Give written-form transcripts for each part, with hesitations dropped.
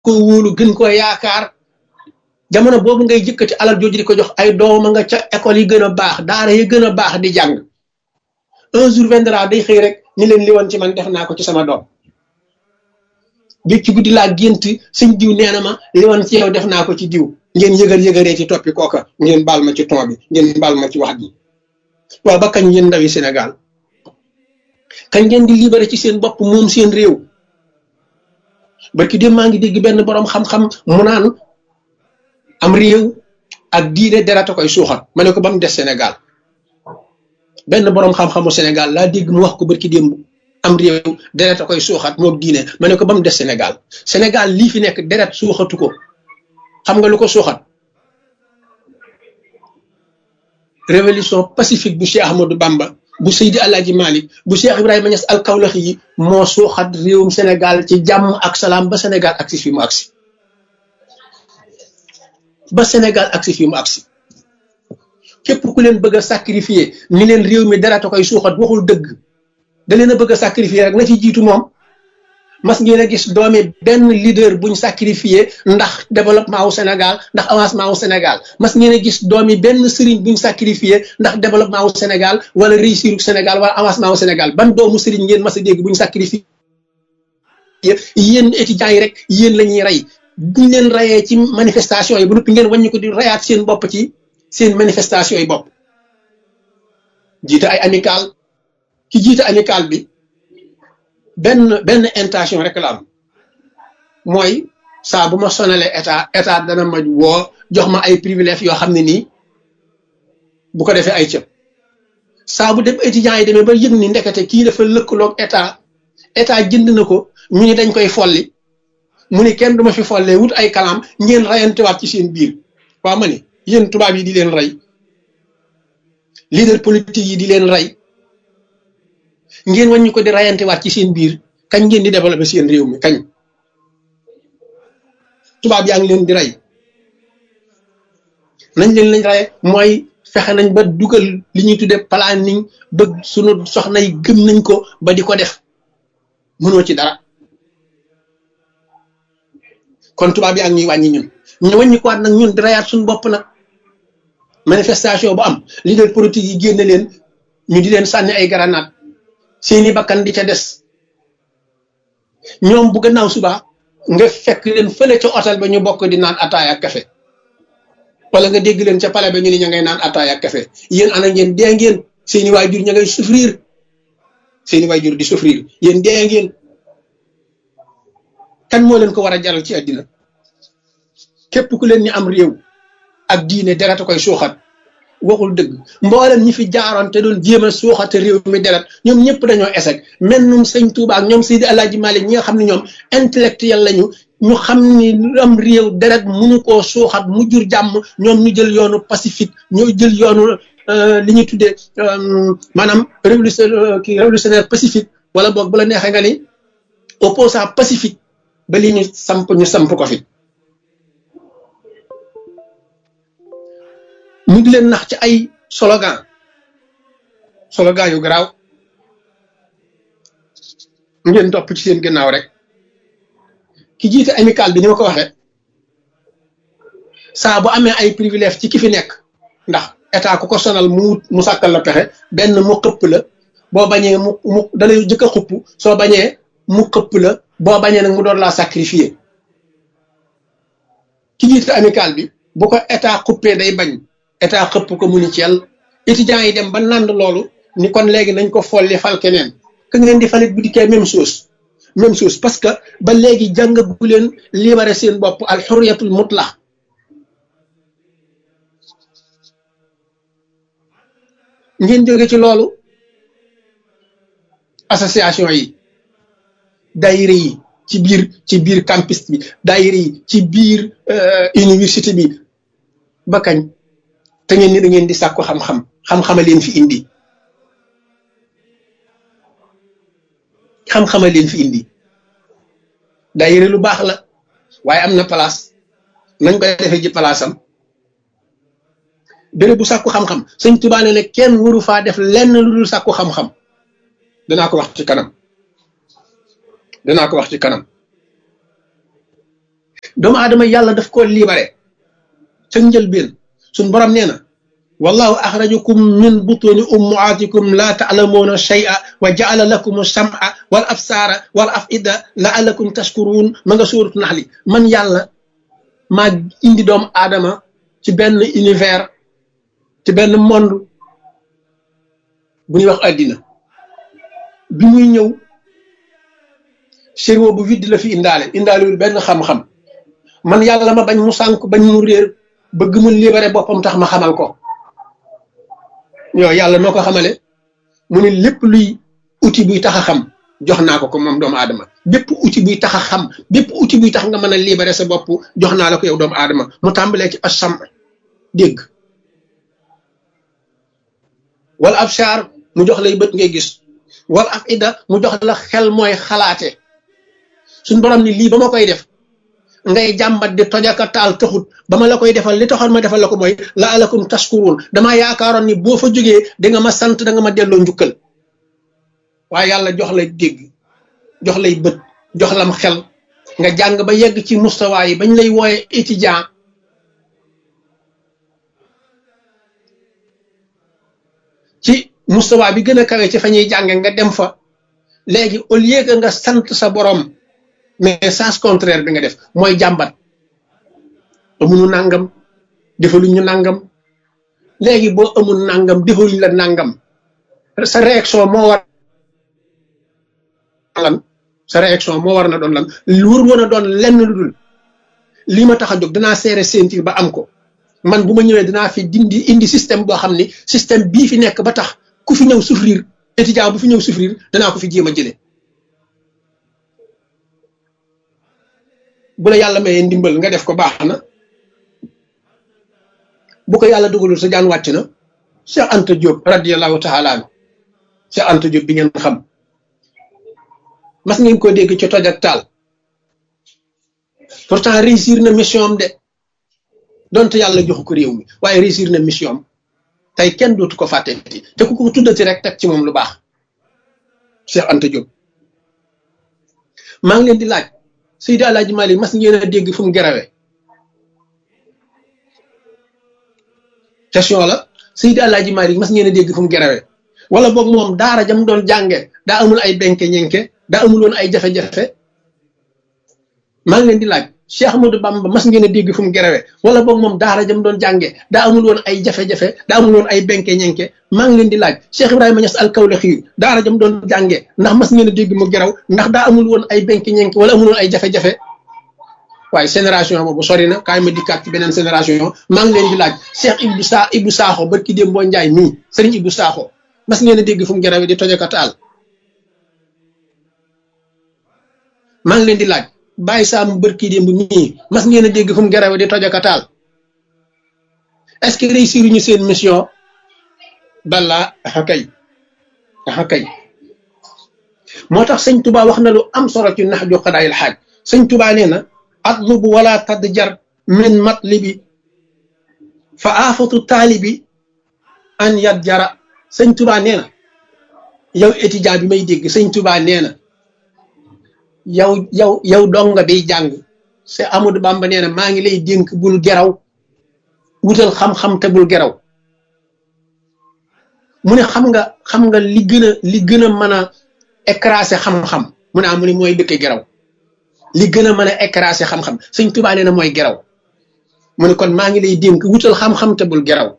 koo wóolu gën koo yaakaar jamono boobu ngay jëkkati alal jooju di ko jox ay dooma nga ca école yi gën a baax daara yi gën a baax di jàng un jour viendra day xëy rek ni leen li woon ci man def naa ko ci sama doom bi ci guddi laa gént sëñ diw nee na ma li woon ci yow def naa ko ci diw ngeen yëgaree ci toppi kooka ngeen baal ma ci ton bi ngeen baal ma ci wax ji waaw ba kañ ngeen ndawi Sénégal kañ ngeen di libéré ci seen bopp moom seen réew barki dem maa ngi dégg benn borom xam-xam mu naan am réew ak diine derata koy suuxat ma ne ko ba mu des Sénégal benn borom xam-xamu Sénégal laa dégg mu wax ko barki démb am réew derata koy suuxat moom diine ma ne ko ba mu des Sénégal Sénégal lii fi nekk deret suuxatu ko xam nga lu ko suuxat révolution pacifique bu Cheikh Ahmadou Bamba bu Seydi Alaaji Malik bu Cheikh Ibrahima Niass al Kawlaxi yi moo suuxat réewum Sénégal ci jàmm ak salaam ba Sénégal agsi fi mu agsi ba Sénégal agsi fi mu agsi képp ku leen bëgg a sacrifier ni leen réew mi dara ta koy suuxat waxul dëgg da leen a bëgg a sacrifier rek na ci jiitu moom mas ngeen a gis doomi benn leader buñ sacrifier ndax développement wu Sénégal ndax avancement wu Sénégal mas ngeen a gis doomi benn sëriñ buñ sacrifier ndax développement wu Sénégal wala réussir wu Sénégal wala avancement wu Sénégal ban doomu sëriñ ngeen mas a dégg buñ sacrifier yéen étudiants yi rek yéen la ñuy rey buñ leen rayee ci manifestation yi bu noppi ngeen wàññi ko di rayaat seen bopp ci seen manifestation yi bopp jiite ay amical ki jiite amical bi benn intention rek la am mooy saa bu ma sonalee état dana ma woo jox ma ay privilèges yoo xam ne nii bu ko defee ay cëb saa bu dem étudiants yi demee ba yëg ni ndekete kii dafa lëkkaloog état jënd na ko ñu ni dañ koy folli mu ni kenn du ma fi follee wut ay kalam ngeen rayantewaat ci seen biir waaw ma ni yéen tubaab yi di leen rey leader politique yi di leen rey ngeen wàññi ko di rayantewaat ci seen biir kañ ngeen di développé seen réew mi kañ tubaab yaa ngi leen di rey nañ leen lañ rey mooy fexe nañ ba dugal li ñuy tuddee planning bëgg sunu soxna yi gëm nañ ko ba di ko def mënoo ci dara kon tubaab yaa ngi ñuy wàññi ñun ñu wàññi ko waat nag ñun di rayaat suñu bopp nag manifestation bu am leader politique yi génne leen ñu di leen sànni ay grenade seeni bakkan di ca des ñoom bu gannaaw suba nga fekk leen fële ca hôtel ba ñu bokk di naan ataaya ak café wala nga dégg leen ca palais ba ñu ni ña ngay naan ataaya ak café yéen ana ngeen dee ngeen seeni waajur ña ngay souffrir seeni waajur di souffrir yéen dee ngeen kan moo leen ko war a jaral ci àddina képp ku leen ni am réew ak diine derata koy suuxat waxul dëgg mboolem ñi fi jaaroon te doon jéem a suuxate réew mi deret ñoom ñëpp dañoo échec mel num sëñ Touba ak ñoom Seydi Alaaji Malik ñi nga xam ne ñoom intellectuel lañu ñu xam ni am réew deret mënu koo suuxat mu jur jàmm ñoom ñu jël yoonu pacifique ñu jël yoonu li ñuy tuddee maanaam révolutionnaire pacifique wala boog bu la neexee nga ni opposant pacifique ba li ñu samp ko fi ñu ngi leen nax ci ay slogan yu garaaw ngeen topp ci seen gannaaw rek ki jiite amical bi ni ma ko waxee saa bu amee ay privilège ci ki fi nekk ndax état ku ko sonal mu sàkkal la pexe benn mu xëpp la boo bañee mu dalay jëkk a xupp soo bañee mu xëpp la boo bañee nag mu doon laa sacrifier ki jiite amical bi bu ko état xuppee day bañ état xëpp ko mu ni ceel étudiants yi dem ba nand loolu ni kon léegi nañ ko folli fal keneen ka ngeen di falit bu dikkee même chose parce que ba léegi jàngagu leen libéré seen bopp al xurriyatul mutlax ngeen jóge ci loolu association yi daayira yi ci biir campus bi daayira yi ci biir université bi ba kañ te ngeen ni da ngeen di sàkku xam-xama leen fi indi xam-xama leen fi indi daayira lu baax la waaye am na place nañ ko defee ji place am béréb bu sàkku xam-xam sëñ Tuubaa ne kenn waru faa def lenn lu dul sàkku xam-xam danaa ko wax ci kanam doomu aadama yàlla daf ko libéré ca njëlbeen suñ borom nee na wallahu axrajakum min butuni ummaatikum la taalamuuna shay'a wa jaala lakum sam'a wal absaara wal afida laallakum tashkuruun ma nga suuratu naxli man yàlla maa indi doomu aadama ci benn univers ci benn monde bu ñuy wax àddina bi muy ñëw cerveau bu vide la fi indaalewul benn xam-xam man yàlla ma bañ mu sànk bañ mu réer bëgg mu libéré boppam tax ma xamal ko yow yàlla noo ko xamale mu ne lépp luy outil buy tax a xam jox naa ko moom doomu aadama bépp outil buy tax a xam bépp outil buy tax nga mën a libéré sa bopp jox naa la ko yow doomu aadama mu tàmbalee ci asam dégg wala absaar mu jox lay bët ngay gis wala afida mu jox la xel mooy xalaate suñ borom ni lii ba ma koy def ngay jàmbat di tojaka taal taxut ba ma la koy defal li taxoon ma defal la ko mooy la alakum tashkurun damaa yaakaaroon ni boo fa jógee da nga ma sant da nga ma delloo njukkal waaye yàlla jox lay dégg jox lay bët jox lam xel nga jàng ba yegg ci mustawa yi bañ lay wooye étudiant ci mustawa bi gën a kawe ci fa ñuy jànge nga dem fa léegi au lieu que nga sant sa borom mais sens contraire bi nga def mooy jàmbat amuñu nangam defaluñ ñu nangam léegi boo amul nangam defaluñ la nangam sa réaction moo war lan sa réaction moo war na doon lan wër woon a doon lenn lu dul lii ma tax a jóg danaa seere sentir ba am ko man bu ma ñëwee dinaa fi indi système boo xam ni système bii fi nekk ba tax ku fi ñëw souffrir étudiant bu fi ñëw souffrir danaa ko fi jéem a jëlee bu la yàlla mayee ndimbal nga def ko baax na bu ko yàlla dugalul sa jaan wàcc na Cheikh Anta Diop radiyallahu taala anhu Cheikh Anta Diop bi ngeen xam mas ngeen ko dégg ci toj ak taal pourtant réussir na mission am de donte yàlla joxu ko réew mi waaye réussir na mission am tey kenn dootu ko fàtteti te ku ko tuddati rek teg ci moom lu baax Cheikh Anta Diop maa ngi leen di laaj Seydi Alaaji Malik mas ngeen a dégg fu mu gerawe question la Seydi Alaaji Malik mas ngeen a dégg fu mu gerawe wala boog moom daara jam doon jànge daa amul ay benke ñenke daa amul woon ay jafe-jafe maa ngi leen di laaj Cheikh Ahmadou Bamba mas ngeen a dégg fu mu gerawe wala boog moom daara jam doon jànge daa amul woon ay jafe-jafe daa amul woon ay benke ñenke maa ngi leen di laaj Cheikh Ibrahima Niass al-Kawlaxi daara jam doon jànge ndax mas ngeen a dégg mu geraw ndax daa amul woon ay benke ñenke wala amul woon ay jafe-jafe waaye génération boobu sori na kaay ma dikkaat ci beneen génération maa ngi leen di laaj Cheikh Ibou Sakho barki démb boo Njaay mii Serigne Ibou Sakho mas ngeen a dégg fu mu gerawe di tojaka taal maa ngi leen di laaj Baye Sam bërki démb mii mas ngeen a dégg fu mu gerawe di tojaka taal est-ce que réussir ñu seen mission bala axakay moo tax sëñ Tuba wax na lu am solo ci nax ju xadaayil xaaj sëñ Tuba nee na atlubu wala tadjar min matlibi fa aafatu taalibi an yat jara sëñ Tuba nee na yow étudiant bi may dégg sëñ Tuba nee na yow donga biy jàng c'est Amadou Bamba nee na maa ngi lay dénk bul geraw wutal xam-xam te bul geraw mu ne xam nga li gën a mën a écraser xam-xam mu ne mu ne mooy dëkk geraw li gën a mën a écraser xam-xam sëñ Tuubaa nee na mooy geraw mu ne kon maa ngi lay dénk wutal xam-xam te bul geraw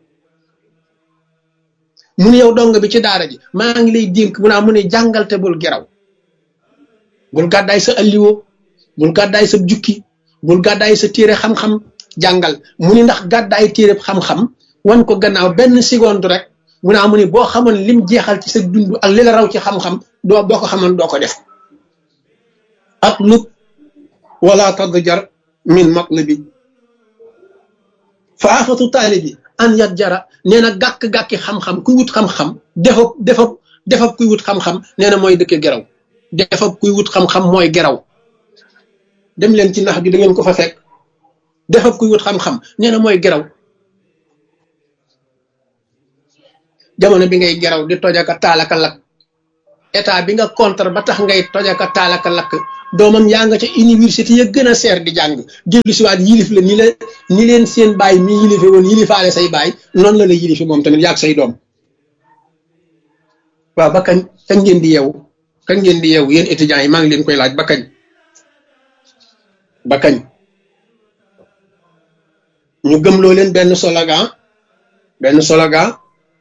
mu ne yow donga bi ci daara ji maa ngi lay dénk mu ne jàngal te bul geraw bul gàddaay sa alliwo bul gàddaay sa jukki bul gàddaay sa téere xam-xam jàngal mu ni ndax gàddaay téere xam-xam wan ko gannaaw benn seconde rek mu ne boo xamoon lim jeexal ci sa dund ak li la raw ci xam-xam boo ko xamoon doo ko def atlub wala tadjar min matlibi fa afatu taalibi an yat jara nee na gàkk-gàkki xam-xam kuy wut xam-xam defab kuy wut xam-xam nee na mooy dëkke geraw defab kuy wut xam-xam mooy geraw dem leen ci nax bi da ngeen ko fa fekk defab kuy wut xam-xam nee na mooy geraw jamono bi ngay geraw di tojaka taalaka lakk état bi nga contre ba tax ngay tojaka taalaka lakk doomam yaa nga ca université ya gën a seer di jàng dellu si waat yilif la ni leen seen baay mi yilife woon yilifaale say baay noonu la yilife moom tamit yaag say doom. waaw ba kañ ngeen di yeewu yéen étudiants yi maa ngi leen koy laaj ba kañ ñu gëmloo leen benn slogan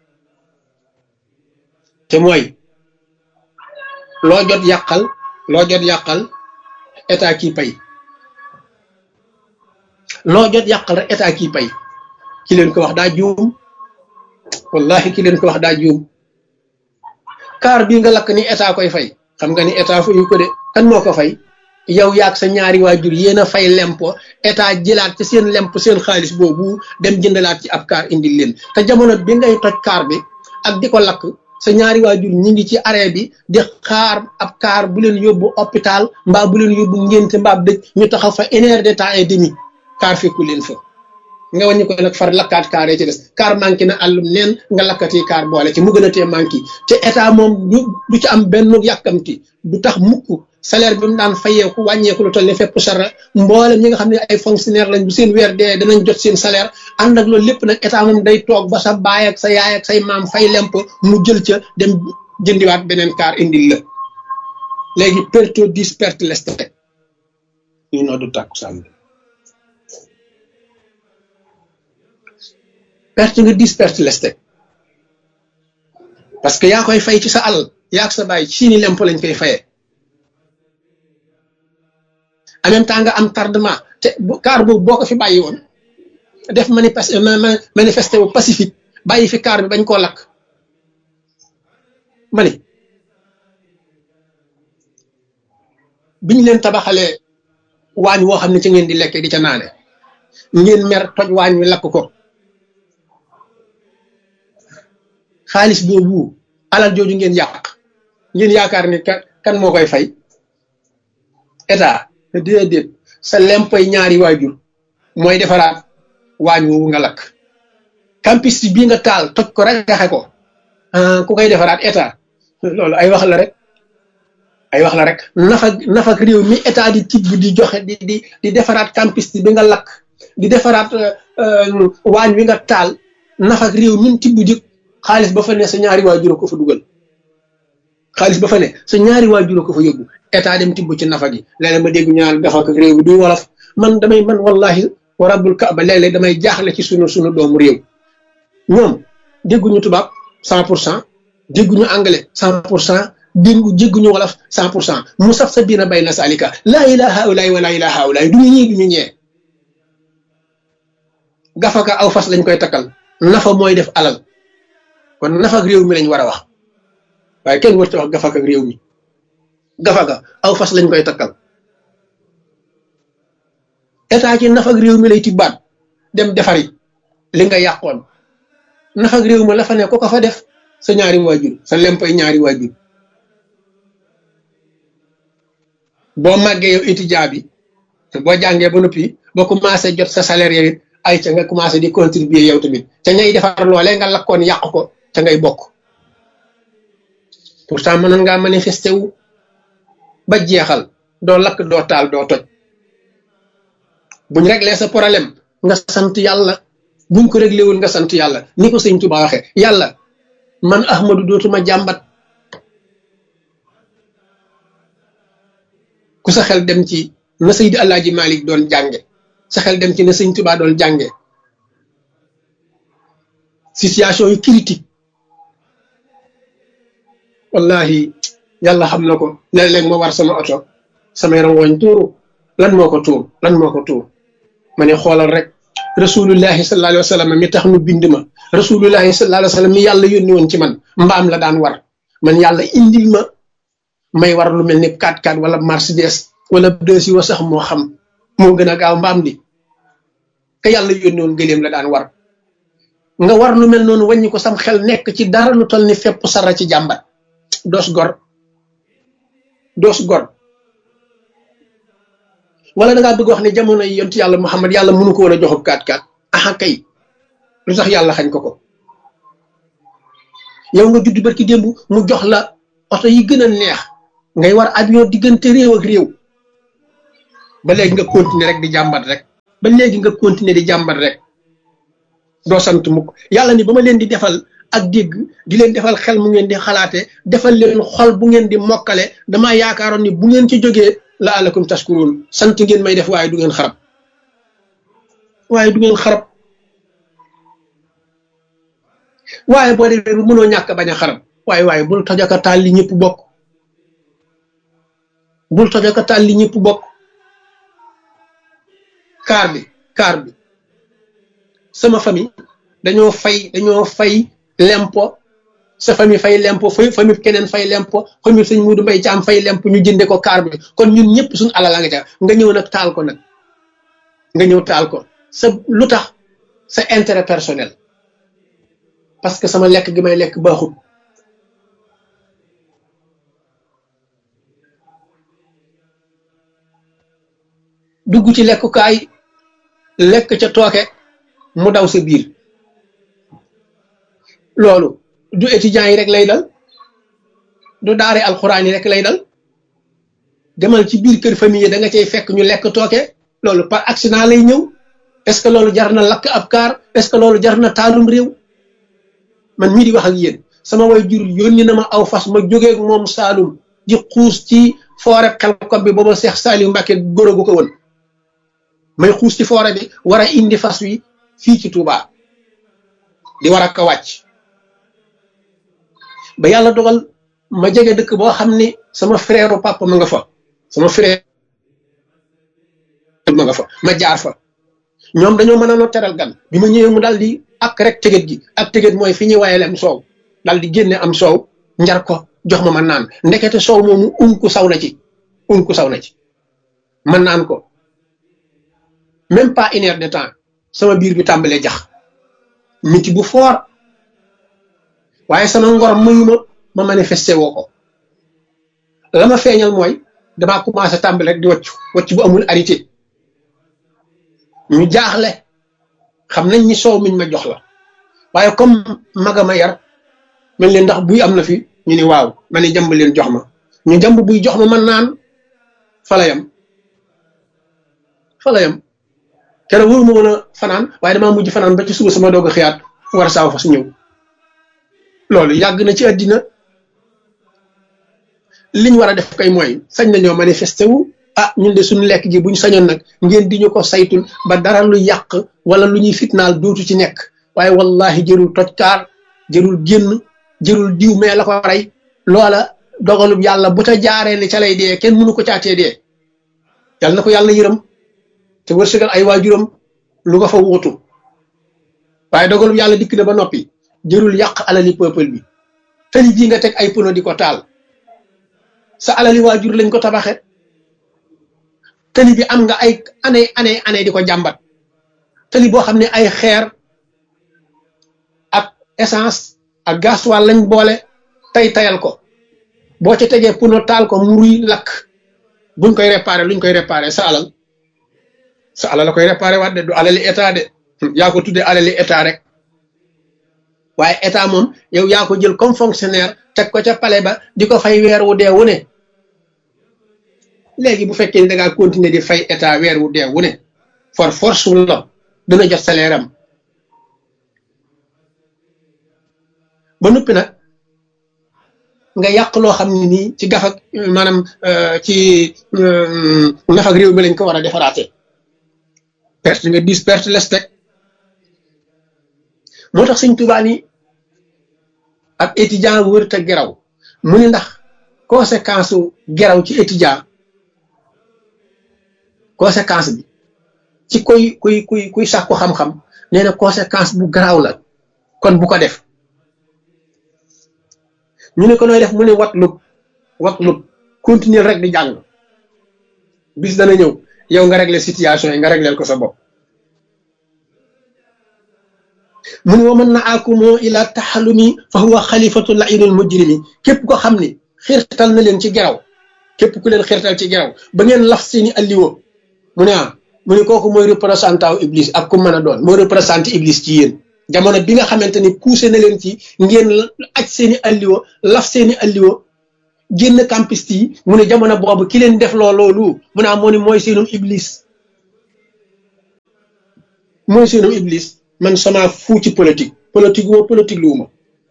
te mooy loo jot yàqal état kii pay loo jot yàqal rek état kii pay ki leen ko wax daa juum wallahi ki leen ko wax daa juum kaar bii nga lakk ni état koy fay xam nga ni état fayu ko de kan moo ko fay yow yaag sa ñaari waajur yéen a fay lempo état jëlaat ci seen lempo seen xaalis boobu dem jëndalaat ci ab kaar indil leen te jamono bi ngay toj kaar bi ak di ko lakk sa ñaari waajur ñi ngi ci arrêt bi di xaar ab kaar bu leen yóbbu hôpital mbaa bu leen yóbbu ngénte mbaa dëj ñu taxaw fa 1 heure de temps et demi kaar fekku leen fa nga wàññi ko nag far lakkaat kaar yi ci des kaar manqué na àllum neen nga lakkati kaar boole ci mu gën a tee manqué te état moom du ci am benn yàkkamti du tax mukk salaire bi mu daan fayeeku wàññeeku lu toll ne fépp sara mboolem ñi nga xam ne ay fonctionnaire lañ bu seen weer dee danañ jot seen salaire ànd ak loolu lépp nag état moom day toog ba sa baay ak sa yaay ak say maam fay lemp mu jël ca dem jëndiwaat beneen kaar indil la léegi perto dis perte leste ñu noo du tàkku sànni perte nga 10 perte leste parce que yaa koy fay ci sa alal yaa ak sa baay ci ni lempo lañ koy fayee en même temps nga am tardement te kaar boobu boo ko fi bàyyi woon def manifesté wu pacifique bàyyi fi kaar bi bañ koo lakk ma ni biñ leen tabaxalee waañ woo xam ne ci ngeen di lekke di ca naane ngeen mer toj waañ wi lakk ko xaalis boobu alal jooju ngeen yàq ngeen yaakaar ni kan moo koy fay état déedéet sa lempay ñaari waajur mooy defaraat waañ woowu nga lakk campus bii nga taal toj ko rek gaxe ko ku koy defaraat état loolu ay wax la rek nafak réew mi état di tibb di joxe di defaraat campus bi nga lakk di defaraat waañ wi nga taal nafak réew mi tibb di xaalis ba fa ne sa ñaari waajur ko fa dugal xaalis ba fa ne sa ñaari waajur ko fa yóbbu état dem tibb ci nafa gi léeg-léeg ma dégg ñaan dafa ko réew bi du wolof man wallahi wa rabbul kaaba léeg-léeg damay jaaxle ci sunu doomu réew ñoom dégguñu tubaab 100% dégguñu anglais 100% dégguñu wolof 100% mu saf sa biina bay na salika laa ilaha ulaay wa laa ilaha ulaay du ñu ñii du ñu ñee gafaka aw fas lañ koy takkal nafa mooy def alal kon nafak réew mi lañ war a wax waaye kenn warta wax gafak ak réew mi gafaka aw fas lañ koy takkal état ci nafak réew mi lay tibbaat dem defari li nga yàqoon nafak réew mi la fa ne ko fa def sa ñaari waajur sa lempay ñaari waajur boo màggee yow étudiant bi te boo jàngee ba noppi boo commencé jot sa salaire yow it ay ca nga commencé di contribuer yow tamit ca ñay defar loolee nga lakkoon yàq ko ca ngay bokk pourtant mënoon ngaa manifesté wu ba jeexal doo lakk doo taal doo toj buñ réglé sa problème nga sant yàlla buñ ko réglé wul nga sant yàlla ni ko sëñ Tuubaa waxee yàlla man Ahmadu dootuma jàmbat ku sa xel dem ci na Seydi Alaaji Malik doon jànge sa xel dem ci na sëñ Tuubaa doon jànge situation yu critique wallahi yàlla xam na ko léeg-léeg ma war sama oto samay rangooñ tuuru lan moo ko tuur ma ne xoolal rek rasulullahi sallallahu alayhi wa sallam mi tax nu bind ma rasulullahi sallallahu alayhi wa sallam mi yàlla yónni woon ci man mbaam la daan war man yàlla indil ma may war lu mel ni 4x4 wala Mercedes wala deux yi wa sax moo xam moo gën a gaaw mbaam di ka yàlla yónni woon gëléem la daan war nga war lu mel noonu wàññi ko sam xel nekk ci dara lu toll ni fépp sara ci jàmbat doos gor wala da ngaa bëgg wax ne jamono yi yontu yàlla Muhammad yàlla mënu ko woon a joxub 4x4 aha kay lu tax yàlla xañ ko yow nga judd barki démb mu jox la oto yi gën a neex ngay war avion diggante réew ak réew ba léegi nga continuer rek di jàmbat rek ba léegi nga continuer di jàmbat rek doo sant mukk yàlla ni ba ma leen di defal ak dégg di leen defal xel mu ngeen di xalaate defal leen xol bu ngeen di mokkale damaa yaakaaroon ni bu ngeen ci jógee la alakum tashkurun sant ngeen may def waaye du ngeen xarab waaye boo defee bu mënoo ñàkk bañ a xarab waaye bul tojaka taal li ñëpp bokk kaar bi sama famille dañoo fay lempo sa famille fay lempo famille keneen fay lempo famille sëñ Muudu Mbay Caam fay lempo ñu jënde ko kaar bi kon ñun ñëpp suñu alal la nga ca nga ñëw nag taal ko nag sa lu tax sa intérêt personnel parce que sama lekk gi may lekk baaxut dugg ci lekkukaay lekk ca tooke mu daw sa biir loolu du étudiants yi rek lay dal du daare alxuraan yi rek lay dal demal ci biir kër famille da nga cay fekk ñu lekk tooke loolu par accident lay ñëw est-ce que loolu jar na lakk ab kaar est-ce que loolu jar na taalum réew man mii di wax ak yéen sama way jur yónni na ma aw fas ma jógee moom Saalum di xuus ci foore Xelkom bi booba Seex Saaliw Mbàkke góor gu ko woon may xuus ci foore bi war a indi fas wi fii ci Touba di war a ko wàcc ba yàlla dogal ma jege dëkk boo xam ni sama frère papa ma nga fa ma jaar fa ñoom dañoo mën a noo teral gan bi ma ñëwee mu daal di ak rek tëgët gi ak tëgët mooy fi ñuy wayale am soow daal di génne am soow njar ko jox ma naan ndekete soow moomu unku saw na ci man naan ko même pas une heure de temps sama biir bi tàmbalee jax miti bu fort waaye sama ngor mayuma ma manifesté woo ko la ma feeñal mooy damaa commencé tàmbale rek di waccu bu amul arrêté ñu jaaxle xam nañ ni soow miñ ma jox la waaye comme maga ma yar mel leen ndax buy am na fi ñu ni waaw ma ne jàmb leen jox ma ñu jàmb buy jox ma man naan fa la yam keroog wóoru ma mën a fanaan waaye damaa mujj fanaan ba ci suba sama doog a xiyaat war a saaw fa su ñëw loolu yàgg na ci àddina liñ war a def kay mooy sañ nañoo manifesté wu ñun de suñu lekk gi buñ sañoon nag ngeen di ñu ko saytul ba dara lu yàq wala lu ñuy fitnaal dootu ci nekk waaye wallahi jërul tojkaar jërul génn jërul diw mais la ko rey loola dogalub yàlla bu ta jaaree ne ca lay dee kenn mënu ko caatee dee yàlla na ko yàlla yërëm te wërsëgal ay waajuram lu ko fa wuutu waaye dogalub yàlla dikk na ba noppi jërul yàq alali peuple bi tali bii nga teg ay pono di ko taal sa alali waajur lañ ko tabaxe tali bi am nga ay année di ko jàmbat tali boo xam ne ay xeer ak essence ak gasoil lañ boole tayal ko boo ca tegee puno taal ko muruy lakk buñ koy réparé luñ koy réparé sa alal la koy réparé waat de du alali état de yaa ko tuddee alali état rek waaye état moom yow yaa ko jël comme fonctionnaire teg ko ca palais ba di ko fay weer wu dee wu ne léegi bu fekkee ni da ngaa continuer di fay état weer wu dee wu ne force wu la dana jot salaire am ba noppi nag nga yàq loo xam ne nii ci gafak maanaam ci nafak réew mi lañ ko war a defaraate perte nga 10 perte les teg moo tax Sëñ Tuubaa ni ab étudiant wër te geraw mu ni ndax conséquence u geraw ci étudiant conséquence bi ci kuy sàkku xam-xam nee na conséquence bu garaaw la kon bu ko def ñu ne ko nooy def mu ne watlub continuer rek di jàng bis dana ñëw yow nga régler situation yi nga régleel ko sa bopp mu ne wa man na akumoo ila taxalumi fa huwa xalifatu lainul mujrimi képp ko xam ni xirtal na leen ci geraw képp ku leen xirtal ci geraw ba ngeen laf seeni alliwo mu ne kooku mooy représentant iblis ak ku mën a doon mooy représenté iblis ci yéen jamono bi nga xamante ni poussé na leen ci ngeen aj seeni alliwo laf seeni alliwo génn campiste yi mu ne jamono boobu ki leen def loolu mu ne moo ni mooy seenum iblis mooy seenum iblis. Man sama fu ci politique luuma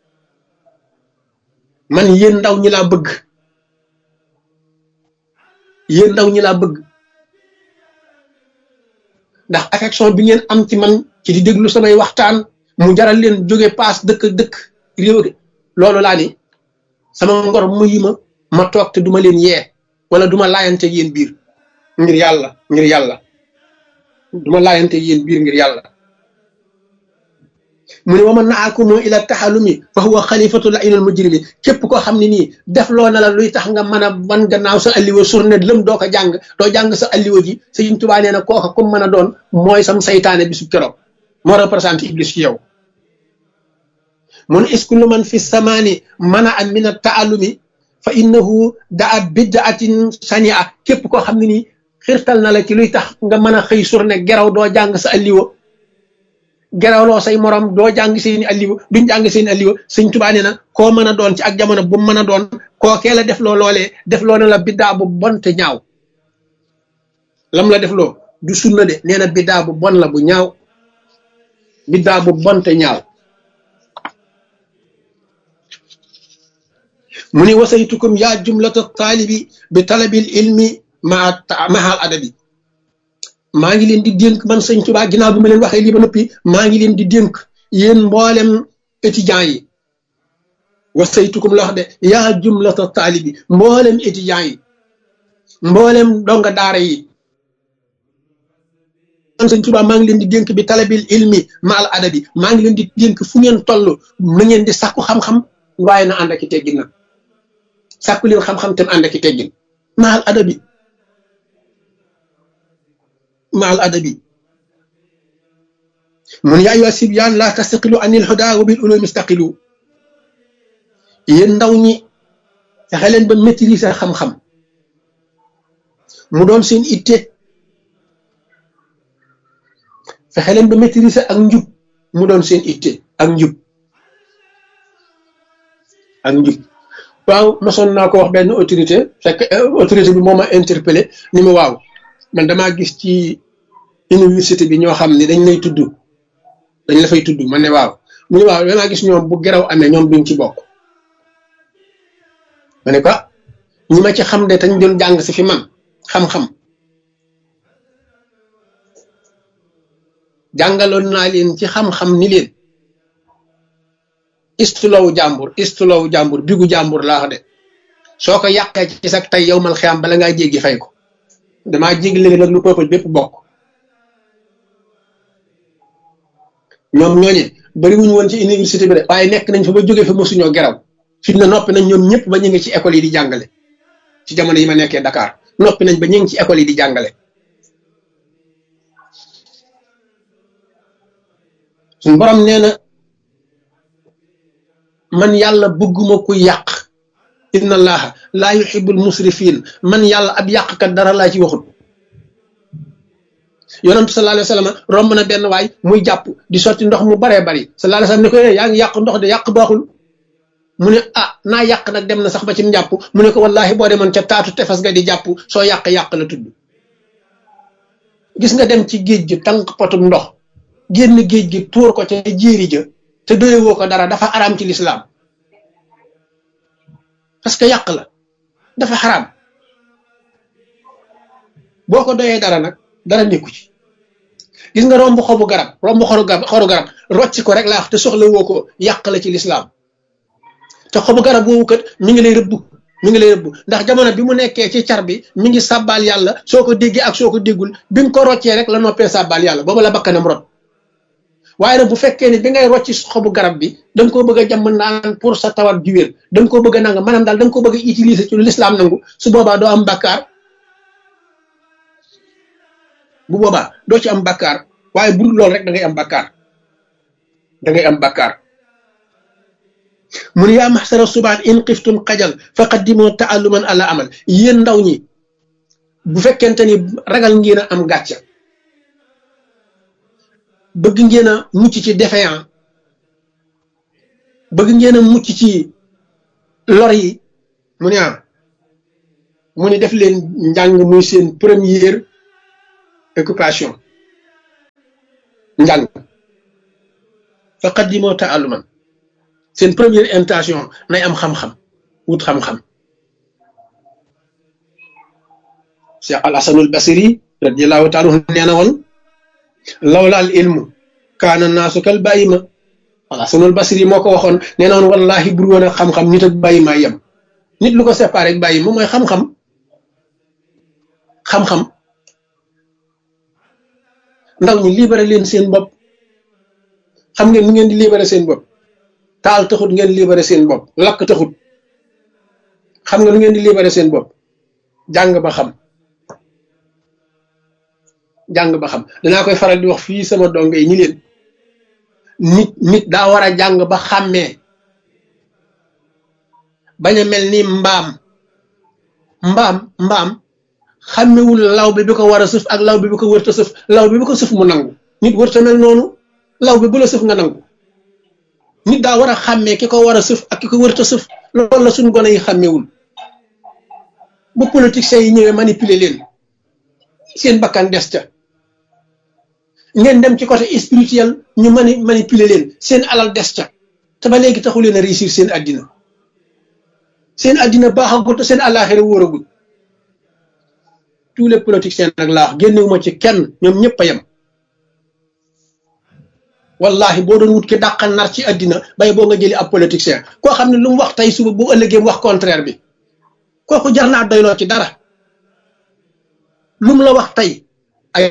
man yéen ndaw ñi laa bëgg ndax affection bi ngeen am ci man ci di déglu samay waxtaan mu jaral leen jóge paas dëkk réew loolu laa ni sama ngor muy ma toog te duma leen yee wala duma laayante yéen biir ngir yàlla duma laayante yéen biir ngir yàlla. mu ne waman naakumu ila taxalumi fa huwa xalifatu lainal mujrimi képp koo xam ne nii def loo na la luy tax nga mën a wan gannaaw sa alliwa surne lëm doo ko jàng sa alliwa ji Sëriñ Tuubaa nee na kooka comme mën a doon mooy sam saytaane bisu keroog moo représenté iblis ci yow. mun iskullu man fi samaani mana an min a taallumi fa innahu daa bidaatin sania képp koo xam ne nii xirtal na la ci luy tax nga mën a xëy surne geraw doo jàng sa alliwa gerawloo say morom doo jàng seeni alliwa duñ jàng seeni alliwa Sëñ Tuubaa nee na koo mën a doon ci ak jamono bu mën a doon kookee la def loo loolee def loo na la biddaa bu bon te ñaaw lam la def loo du sunna de nee na biddaa bu bon la bu ñaaw biddaa bu bon te ñaaw. mu ni wasaytukum yaa jumlata taalibi bi talabil ilmi mahal adabi maa ngi leen di dénk man Sëñ Tuubaa ginnaaw bi ma leen waxee lii ba noppi maa ngi leen di dénk yéen mboolem étudiants yi wasaytukum la wax de yaa jumlata taalibi mboolem étudiants yi mboolem donga daara yi man Sëñ Tuubaa maa ngi leen di dénk bi talabil ilmi maal adabi maa ngi leen di dénk fu ngeen toll na ngeen di sàkku xam-xam waaye na ànd ak i teggin nag sàkku leen xam-xam te ànd ak i teggin maal adabi maal adabi mun yaa ayyuha sibyaan laa tastaqilu anil hudaa wa bil ulumi istaqilu yéen ndaw ñi fexe leen ba maîtriser xam-xam mu doon seen itte fexe leen ba maîtriser ak njub mu doon seen itte ak njub waaw mosoon naa ko wax benn autorité fekk autorité bi moo ma interpellé ni ma waaw man damaa gis ci université bi ñoo xam ne dañ lay tudd dañ la fay tudd man ne waaw mu ne waaw damaa gis ñoom bu geraw amee ñoom duñ ci bokk ma ne ko ñi ma ci xam de tañ doon jàng si fi man xam-xam jàngaloon naa leen ci xam-xam ni leen istulawu jàmbur bigu jàmbur laa wax de soo ko yàqee ci sax tey yow mal xiyam bala ngaa jéggi fay ko damaa jéggi léegi nag lu peuple bépp bokk ñoom ñooñe bari wuñu woon ci université bi de waaye nekk nañ fa ba jógee fa mosuñoo geraw fi na noppi nañ ñoom ñëpp ba ñu ngi ci école yi di jàngale ci jamono yi ma nekkee Dakar noppi nañ ba ñu ngi ci école yi di jàngale suñ borom nee na man yàlla bëgguma ku yàq inna allaha laa yuhibbul musrifin man yàlla ab yàqkat dara laa ci waxut yonentu sallallahu alayhi wa sallam romb na benn waay muy jàpp di sotti ndox mu baree bari sallallahu alayhi wa sallam ne ko yaa ngi yàq ndox de yàq baaxul mu ne naa yàq nag dem na sax ba ci njàpp mu ne ko wallahi boo demoon ca taatu tefes ga di jàpp soo yàq la tudd gis nga dem ci géej gi tànk potum ndox génn géej gi tuur ko ca jéeri ja te doyewoo ko dara dafa araam ci lislaam parce que yàq la dafa xaraam boo ko doyee dara nag dara nekku ci gis nga romb xobu garab xoru garab rocci ko rek laa wax te soxla woo ko yàq la ci lislaam te xobu garab woowu kat mi ngi lay rëbb ndax jamono bi mu nekkee ci car bi mi ngi sàbbaal yàlla soo ko déggee ak soo ko déggul bi mu ko roccee rek la noppee sàbbaal yàlla booba la bakkanam rot waaye nag bu fekkee ne bi ngay rocci xobu garab bi da nga koo bëgg a jàmm naan pour sa tawat ju wér da nga koo bëgg a nanga maanaam daal da nga ko bëgg a utiliser ci lu lislaam nangu su boobaa doo am bàkkaar bu boobaa doo ci am bàkkaar waaye bu dul loolu rek da ngay am bàkkaar mun yaa maxsara subaan in xiftum xajal fa qaddimoo taalluman ala amal yéen ndaw ñi bu fekkente ni ragal ngeen a am gàcca bëgg ngeen a mucc ci défaillant bëgg ngeen a mucc ci lor yi mu ne mu ni def leen njàng muy seen première occupation njàng fa qaddimoo taalluman seen première intention nay am xam-xam wut xam-xam Cheikh al Hasanul Basri radiallahu taala anhu nee na woon lawla al ilmu kaana naasu kal bàyyima al Hasanul Basri moo ko waxoon nee na woon wallahi bur woon a xam-xam nit ak bàyyima yem nit lu ko séparé ak bàyyima mooy xam-xam xam-xam ndaw ñi libéré leen seen bopp xam ngeen nu ngeen di libéré seen bopp taal taxut ngeen libéré seen bopp lakk taxut xam nga nu ngeen di libéré seen bopp jàng ba xam jàng ba xam danaa koy faral di wax fii sama donge yi ñi leen nit daa war a jàng ba xàmmee bañ a mel ni mbaam xàmmewul law bi ko war a sëf ak law bi ko wërta sëf law bi ko sëf mu nangu nit wërta mel noonu law bi bu la sëf nga nangu nit daa war a xàmmee ki ko war a sëf ak ki ko wërta sëf loolu la suñu gone yi xàmmewul bu politiciens yi ñëwee manipuler leen seen bakkan des ca ngeen dem ci côté spirituel ñu manipuler leen seen alal des ca te ba léegi taxu leen a réussir seen addina baaxagul te seen àllaaxira wóoragul tous les politiciens nag laa wax génnewuma ci kenn ñoom ñëpp a yem wallahi boo doon wut ki dàqal nar ci addina bay boo nga jëli ab politicien koo xam ne lu mu wax tey suba bu ëllëgee wax contraire bi kooku jar naa doyloo ci dara lu mu la wax tey ay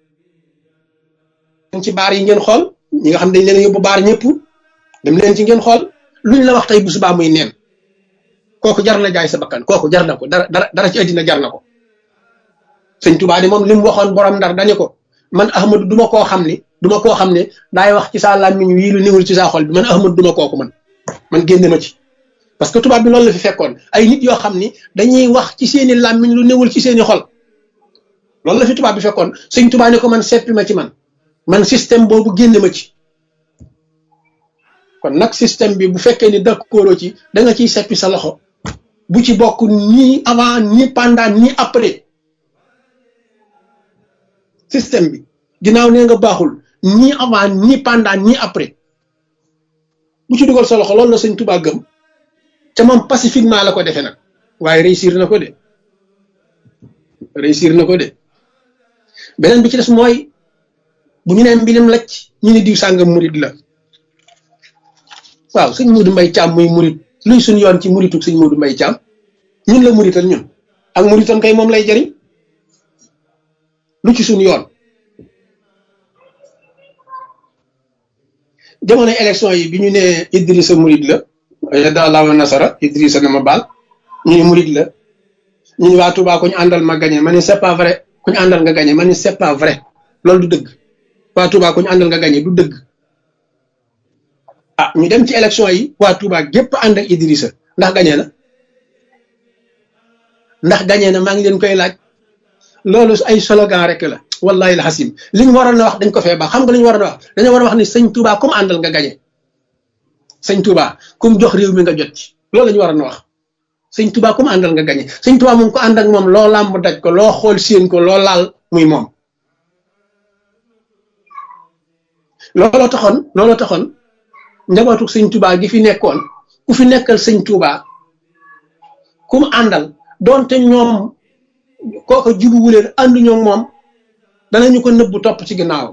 ci baar yi ngeen xool ñi nga xam dañ leen yóbbu baar ñëpp dem leen ci ngeen xool luñ la wax tey bu subaa muy neen kooku jar na jaay sa bakkan kooku jar na ko dara ci addina jar na ko sëñ Tuubaa di moom li mu waxoon borom Ndar dañu ko man Ahmadu duma koo xam ne daay wax ci saa làmmiñ wii lu niwul ci saa xol bi man Ahmadu duma kooku man génne ma ci parce que tubaab bi loolu la fi fekkoon ay nit yoo xam ni dañuy wax ci seeni làmmiñ lu niwul ci seeni xol loolu la fi tubaab bi fekkoon sëñ Tuubaa ne ko man seppi ma ci man système boobu génne ma ci kon nag système bi bu fekkee ni d'accord ci da nga ciy seppi sa loxo bu ci bokk ni avant ni pendant ni après système bi ginnaaw nee nga baaxul ni avant ni pendant ni après bu ci dugal sa loxo loolu la sëñ Tuubaa gëm te moom pacifiquement la ko defee nag waaye réussir na ko de beneen bi ci des mooy bu ñu nee mbilim lacc ñu ne diw sàngam murit la waaw sëñ Modou Mbaye Thiam muy murit luy suñ yoon ci murituk sëñ Modou Mbaye Thiam ñun la murital ñun ak muritam kay moom lay jariñ lu ci suñ yoon jamono élection yi bi ñu ne Idrissa murit la yadallahu nasara Idrissa na ma baal ñu ne murit la ñu ne waa Touba ku ñu àndal ma gagné ma ne c'est pas vrai ku ñu àndal nga gagné ma ne c'est pas vrai loolu du dëgg waa Touba ku ñu àndal nga gagné du dëgg ah ñu dem ci élection yi waa Touba gépp ànd ak Idrissa ndax gagné na maa ngi leen koy laaj loolu ay slogan rek la wallahi al hasim li ñu waroon a wax dañ ko fee baax xam nga li ñu waroon a wax dañoo war a wax ni sëñ Touba comme àndal nga gagné sëñ Touba comme jox réew mi nga jot ci loolu la ñu waroon a wax sëñ Touba comme àndal nga gagné sëñ Touba moom ko ànd ak moom loo làmb daj ko loo xool séen ko loo laal muy moom looloo taxoon njabootu sëñ Touba gi fi nekkoon ku fi nekkal sëñ Touba kum àndal doonte ñoom kooko jubuwuleen ànduñoo moom danañu ko nëbbu topp ci ginnaawam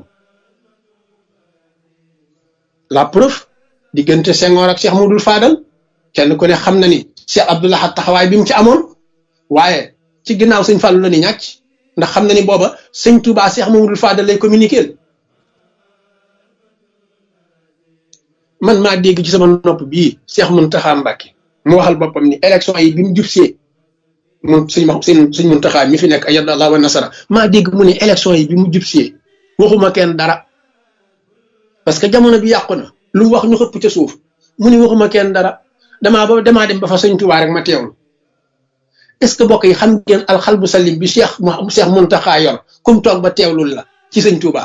la preuve diggante Senghor ak Cheikh Modou Fadal kenn ku ne xam na ni Cheikh Abdou Lahad taxawaay bi mu ci amoon waaye ci ginnaaw sëñ Fallou la ni ñàcc ndax xam na ni booba sëñ Touba Cheikh Modou Fadal lay communiquer man maa dégg ci sama nopp bii Cheikh Mountakha Mbacké mu waxal boppam ni élection yi bi mu jubsee moom sëñ Mountakha mi fi nekk ayyadallahu wa nasara maa dégg mu ne élection yi bi mu jubsee waxuma kenn dara parce que jamono bi yàqu na lu mu wax ñu xëpp ca suuf mu ne waxuma kenn dara damaa dem ba fa sëñ Touba rek ma teewlu est ce que bokk yi xam ngeen alxalbu salim bi Cheikh Mountakha yor kum toog ba teewlul la ci sëñ Touba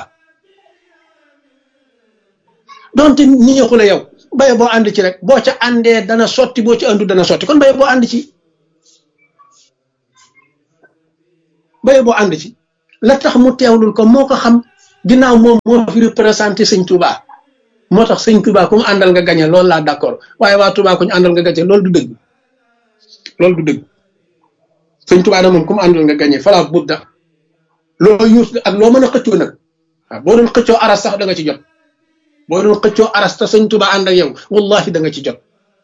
donte ni ñëxu la yow baye boo ànd ci rek boo ca àndee dana sotti boo ci àndu dana sotti kon baye boo ànd ci baye boo ànd ci la tax mu teewlul ko moo ko xam ginnaaw moom moo fi représenté sëñ Touba moo tax sëñ Touba ku mu àndal nga gañe loolu laa d'accord waaye waa Touba ku ñu àndal nga gañe loolu du dëgg loolu du dëgg sëñ Touba nag moom ku mu àndal nga gañe fala budda loo yuus ak loo mën a xëccoo nag waaw boo doon xëccoo aras sax da nga ci jot boo doon xëccoo aras te sëñ Touba ànd ak yow wallahi da nga ci jot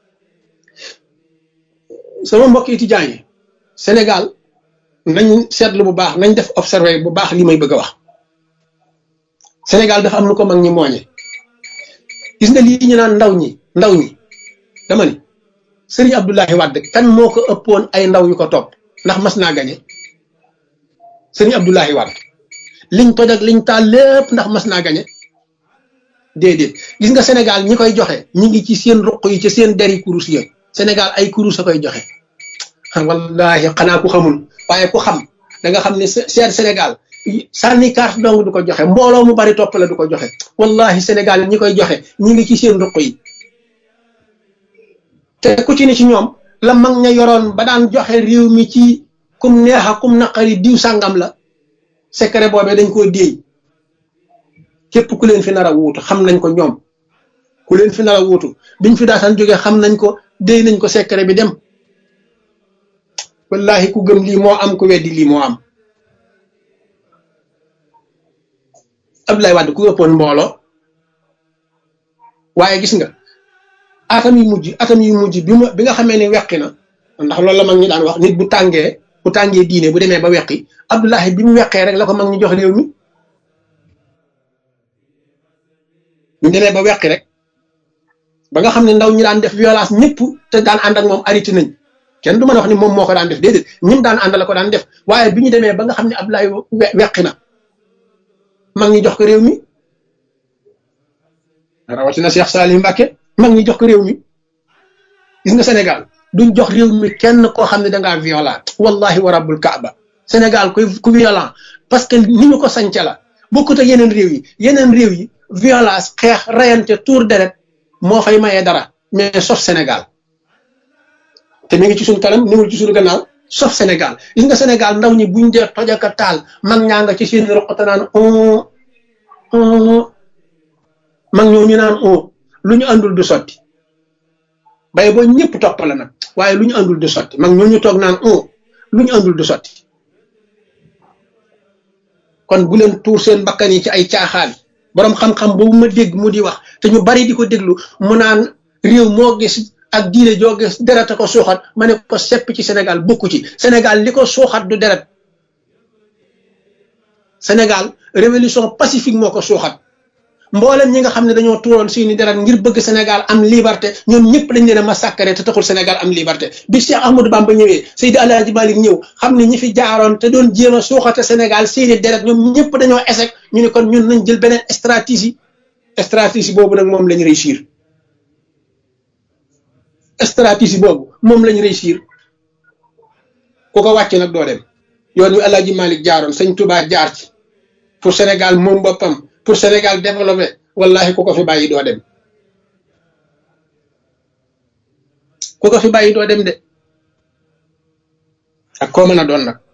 sama mbokk étudiants yi Sénégal nañ seetlu bu baax nañ def observé bu baax li may bëgg a wax Sénégal dafa am nu ko mag ñi mooñe gis nga lii ñu naan ndaw ñi dama ni Serigne Abdoulaye Wade kan moo ko ëppoon ay ndaw yu ko topp ndax mas naa gañe Serigne Abdoulaye Wade liñ toj ak liñ taal lépp ndax mas naa gañe déedéet gis nga Sénégal ñi koy joxe ñi ngi ci seen ruq yi ci seen deri kurus yi Sénégal ay kurus a koy joxe wallahi xanaa ku xamul waaye ku xam da nga xam ne seen Sénégal sànni carte dong du ko joxe mbooloo mu bari topp la du ko joxe wallahi Sénégal ñi koy joxe ñi ngi ci seen ruq yi te ku ci ne ci ñoom la mag ña yoroon ba daan joxe réew mi ci kum neexa kum naqari diw sàngam la secret boobee dañ koo déey képp ku leen fi nar a wuutu xam nañ ko ñoom ku leen fi nar a wuutu biñ fi daataan jógee xam nañ ko déey nañ ko secret bi dem wallahi ku gëm lii moo am ku weddi lii moo am Abdoulaye Wade ku ëppoon mbooloo waaye gis nga atam yu mujj bi nga xamee ne weqi na ndax loolu la mag ñi daan wax nit bu tàngee diine bu demee ba weqi Abdoulaye bi mu weqee rek la ko mag ñi jox réew mi ñu demee ba weqi rek ba nga xam ne ndaw ñi daan def violence ñëpp te daan ànd ak moom arrêté nañ kenn du mën a wax ni moom moo ko daan def déedéet ñim daan ànd la ko daan def waaye bi ñu demee ba nga xam ne Abdoulaye weqi na mag ñi jox ko réew mi rawatina Cheikh Salim Mbacké mag ñi jox ko réew mi gis nga Sénégal duñ jox réew mi kenn koo xam ne dangaa violent wallahi wa rabbul kaaba Sénégal ku violent parce que ni ñu ko sañca la bokkut ak yeneen réew yi violence xeex rayante tour deret moo fay mayee dara mais sauf Sénégal te mi ngi ci suñ kanam ni mu ci suñu gannaaw sauf Sénégal gis nga Sénégal ndaw ñi buñ dee tojaka taal mag ñaa nga ci seen roqata naan mag ñoo ñu naan lu ñu àndul du sotti bay boo ñëpp topp la nag waaye lu ñu àndul du sotti mag ñoo ñu toog naan lu ñu àndul du sotti kon bu leen tuur seen bakkan yi ci ay caaxaan boroom xam-xam boobu ma dégg mu di wax te ñu bari di ko déglu mu naan réew moo gis ak diine joo gis deret a ko suuxat ma ne ko sepp ci Sénégal bokku ci Sénégal li ko suuxat du deret Sénégal révolution pacifique moo ko suuxat mboolem ñi nga xam ne dañoo tuuroon seeni deret ngir bëgg Sénégal am liberté ñoom ñëpp dañ leen a massacré te taxul Sénégal am liberté bi Cheikh Ahmadou Bamba ñëwee Seydi Alaaji Malick ñëw xam ne ñi fi jaaroon te doon jéem a suuxate Sénégal seeni deret ñoom ñëpp dañoo échec ñu ne kon ñun nañ jël beneen stratégie boobu nag moom lañ réussir stratégie boobu moom lañ réussir ku ko wàcc nag doo dem yoon wi Alaaji Malick jaaroon Sëñ Touba jaar ci pour Sénégal moom boppam pour Sénégal développé wallahi ku ko fi bàyyi doo dem de ak koo mën a doon nag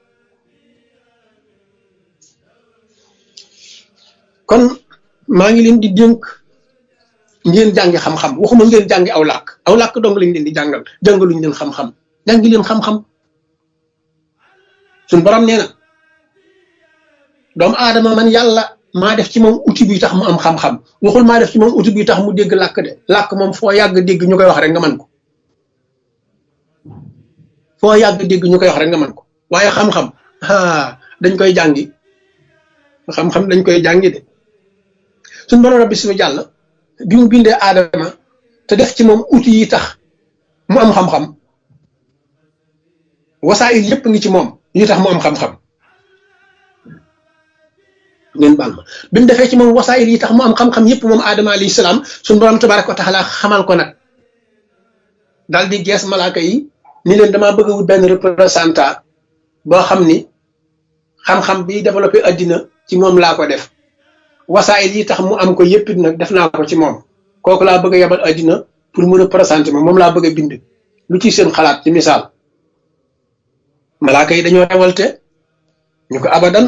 kon maa ngi leen di dénk ngeen jàngi xam-xam waxuma ngeen jàngi aw làkk dong lañ leen di jàngaluñ leen xam-xam jàngi leen xam-xam suñ borom nee na doomu aadama man yàlla maa def ci moom outil bi tax mu am xam-xam waxul maa def ci moom outil bi tax mu dégg làkk de làkk moom foo yàgg dégg ñu koy wax rek nga man ko waaye xam-xam dañ koy jàngi xam-xam dañ koy jàngi de suñ borom rabbi suma jàll bi mu bindee aadama te def ci moom outil yi tax mu am xam-xam wasaayil yépp ngi ci moom yi tax mu am xam-xam ngeen baal ma bi mu defee ci moom wasaayil yi tax mu am xam-xam yépp moom aadama alayhi salaam suñu borom tabaraka wa taala xamal ko nag daal di gees malaaka yi ni leen damaa bëgg a wut benn représentant boo xam ni xam-xam bi développé addina ci moom laa ko def wasaayil yi tax mu am ko yépp nag def naa ko ci moom kooku laa bëgg a yabal addina pour mu représenter ma moom laa bëgg a bind lu ci seen xalaat ci misaal malaaka yi dañoo rewalte ñu ko abadan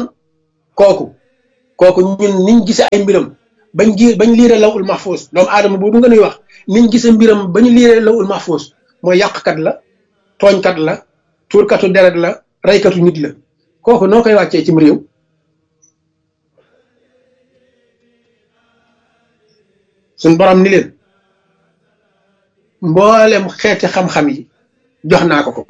kooku ñun niñ gisee ay mbiram bañ liire lawul mahfuus doomu aadama boobu nga nuy wax niñ gisee mbiram bañ liire lawul mahfuus mooy yàqkat la tooñkat la tuurkatu deret la reykatu nit la kooku noo koy wàccee cim réew suñ borom ni leen mboolem xeeti xam-xam yi jox naa ko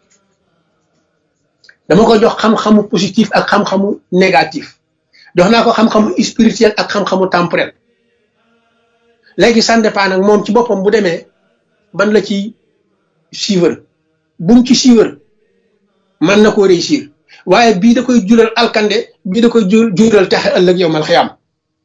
dama ko jox xam-xamu positif ak xam-xamu négatif jox naa ko xam-xamu spirituel ak xam-xamu temporel léegi ça dépend nag moom ci boppam bu demee ban la ci suivre bu mu ci suivre mën na koo réussir waaye bii da koy jural alkande bii da koy jural texe ëllëg yow mal xiyaam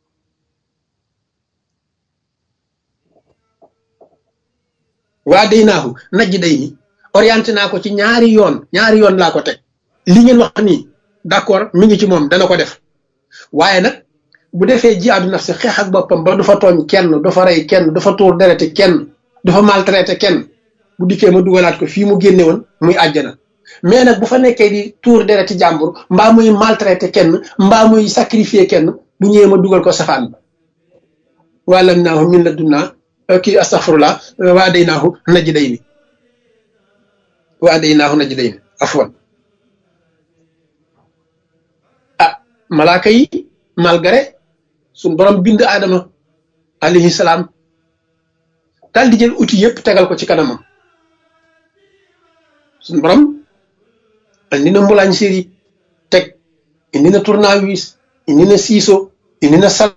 waa day naaxu najj day ni orienté naa ko ci ñaari yoon laa ko teg li ngeen wax nii d'accord mi ngi ci moom dana ko def waaye nag bu defee jihaadu nafsi xeex ak boppam ba du fa tooñ kenn du fa rey kenn du fa tuur dereti kenn du fa maltraité kenn bu dikkee ma dugalaat ko fii mu génne woon muy àjjana mais nag bu fa nekkee di tuur dereti jàmbur mbaa muy maltraité kenn mbaa muy sacrifier kenn bu ñëwee ma dugal ko safaan ba wàllam naahu min la dunnaa kii astaghfirullah waa day naahu najj day ni afwan malaaka yi malgré suñ borom bind aadama alayhi salaam daal di jël outil yëpp tegal ko ci kanamam suñ borom indi na mbulaañ séri teg indi na tournevis indi na ciseau indi na sal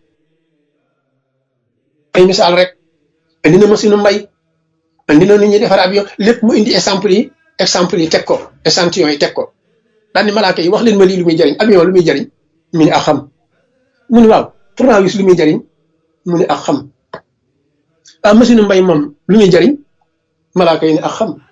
ay misaal rek indi na machine mbay indi na nit ñi defar avion lépp mu indi exemple yi teg ko échantillon yi teg ko daal ni malaaka yi wax leen ma lii lu muy jariñ avion lu muy jariñ mu ni ak xam mu ni waaw tournevis lu muy jariñ mu ni ak xam machine mbay moom lu muy jariñ malaaka yi ni ak xam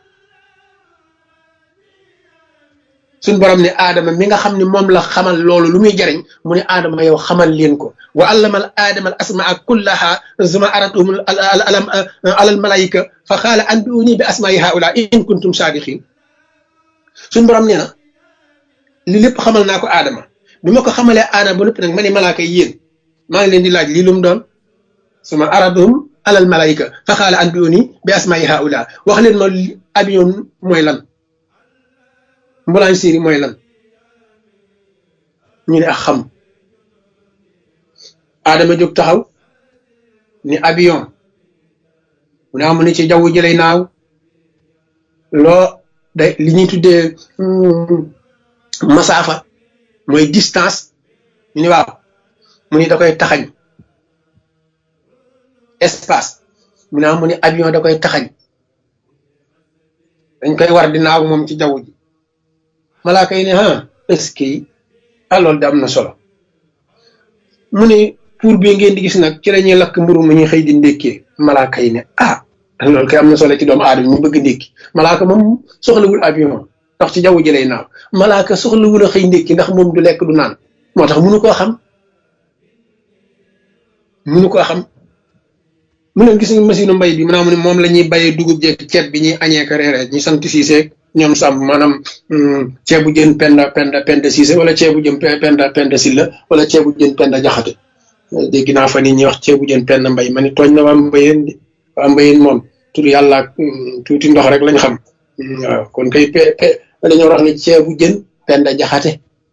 suñ borom ne aadama mi nga xam ne moom la xamal loolu lu muy jariñ mu ne aadama yow xamal leen ko wa allamal aadama al asmaa kullaha zuma aratuhum alal malaika fa xaala anbiuni bi asmaai haula in kuntum saadiqin suñ borom nee na li lépp xamal naa ko aadama bi ma ko xamalee aadama ba noppi nag ma ne malaaka yi yéen maa ngi leen di laaj lii lu mu doon suma aratuhum alal malaika fa xaala anbiuni bi asmaai haula wax leen ma avion mooy lan mbulaan séri mooy lan ñu ne ak xam aadama jóg taxaw ni avion mu ne amu ne ci jaww ji lay naaw loo day li ñuy tuddee masaafa mooy distance ñu ne waaw mu ne da koy taxañ espace mu ne amu ne avion da koy taxañ dañ koy war di naaw moom ci jaww ji malaaka yi ne est-ce que loolu da am na solo mu ne pour bi ngeen di gis nag ci la ñuy lakk mburu mu ñuy xëy di ndékkee malaaka yi ne loolu kay am na solo ci doomu aadama ñu bëgg ndékki malaaka moom soxlawul avion ndax ci jaww ji lay naaw malaaka soxlawul a xëy ndékki ndax moom du lekk du naan moo tax mënu koo xam mu ne gis nga machine mbay bi maanaam moom la ñuy bayee dugub jeeg ceeb bi ñuy añee ko reeree ñu sant Siise ñoom sàmm maanaam ceebu jën penda Siise wala ceebu jën penda Silla wala ceebu jën penda Jaxate dégg naa fa nit ñi wax ceebu jën penda mbay ma ni tooñ na waa mbayeen di waa mbayeen moom tur yàlla tuuti ndox rek lañ xam waaw kon kay dañoo wax ne ceebu jën penda Jaxate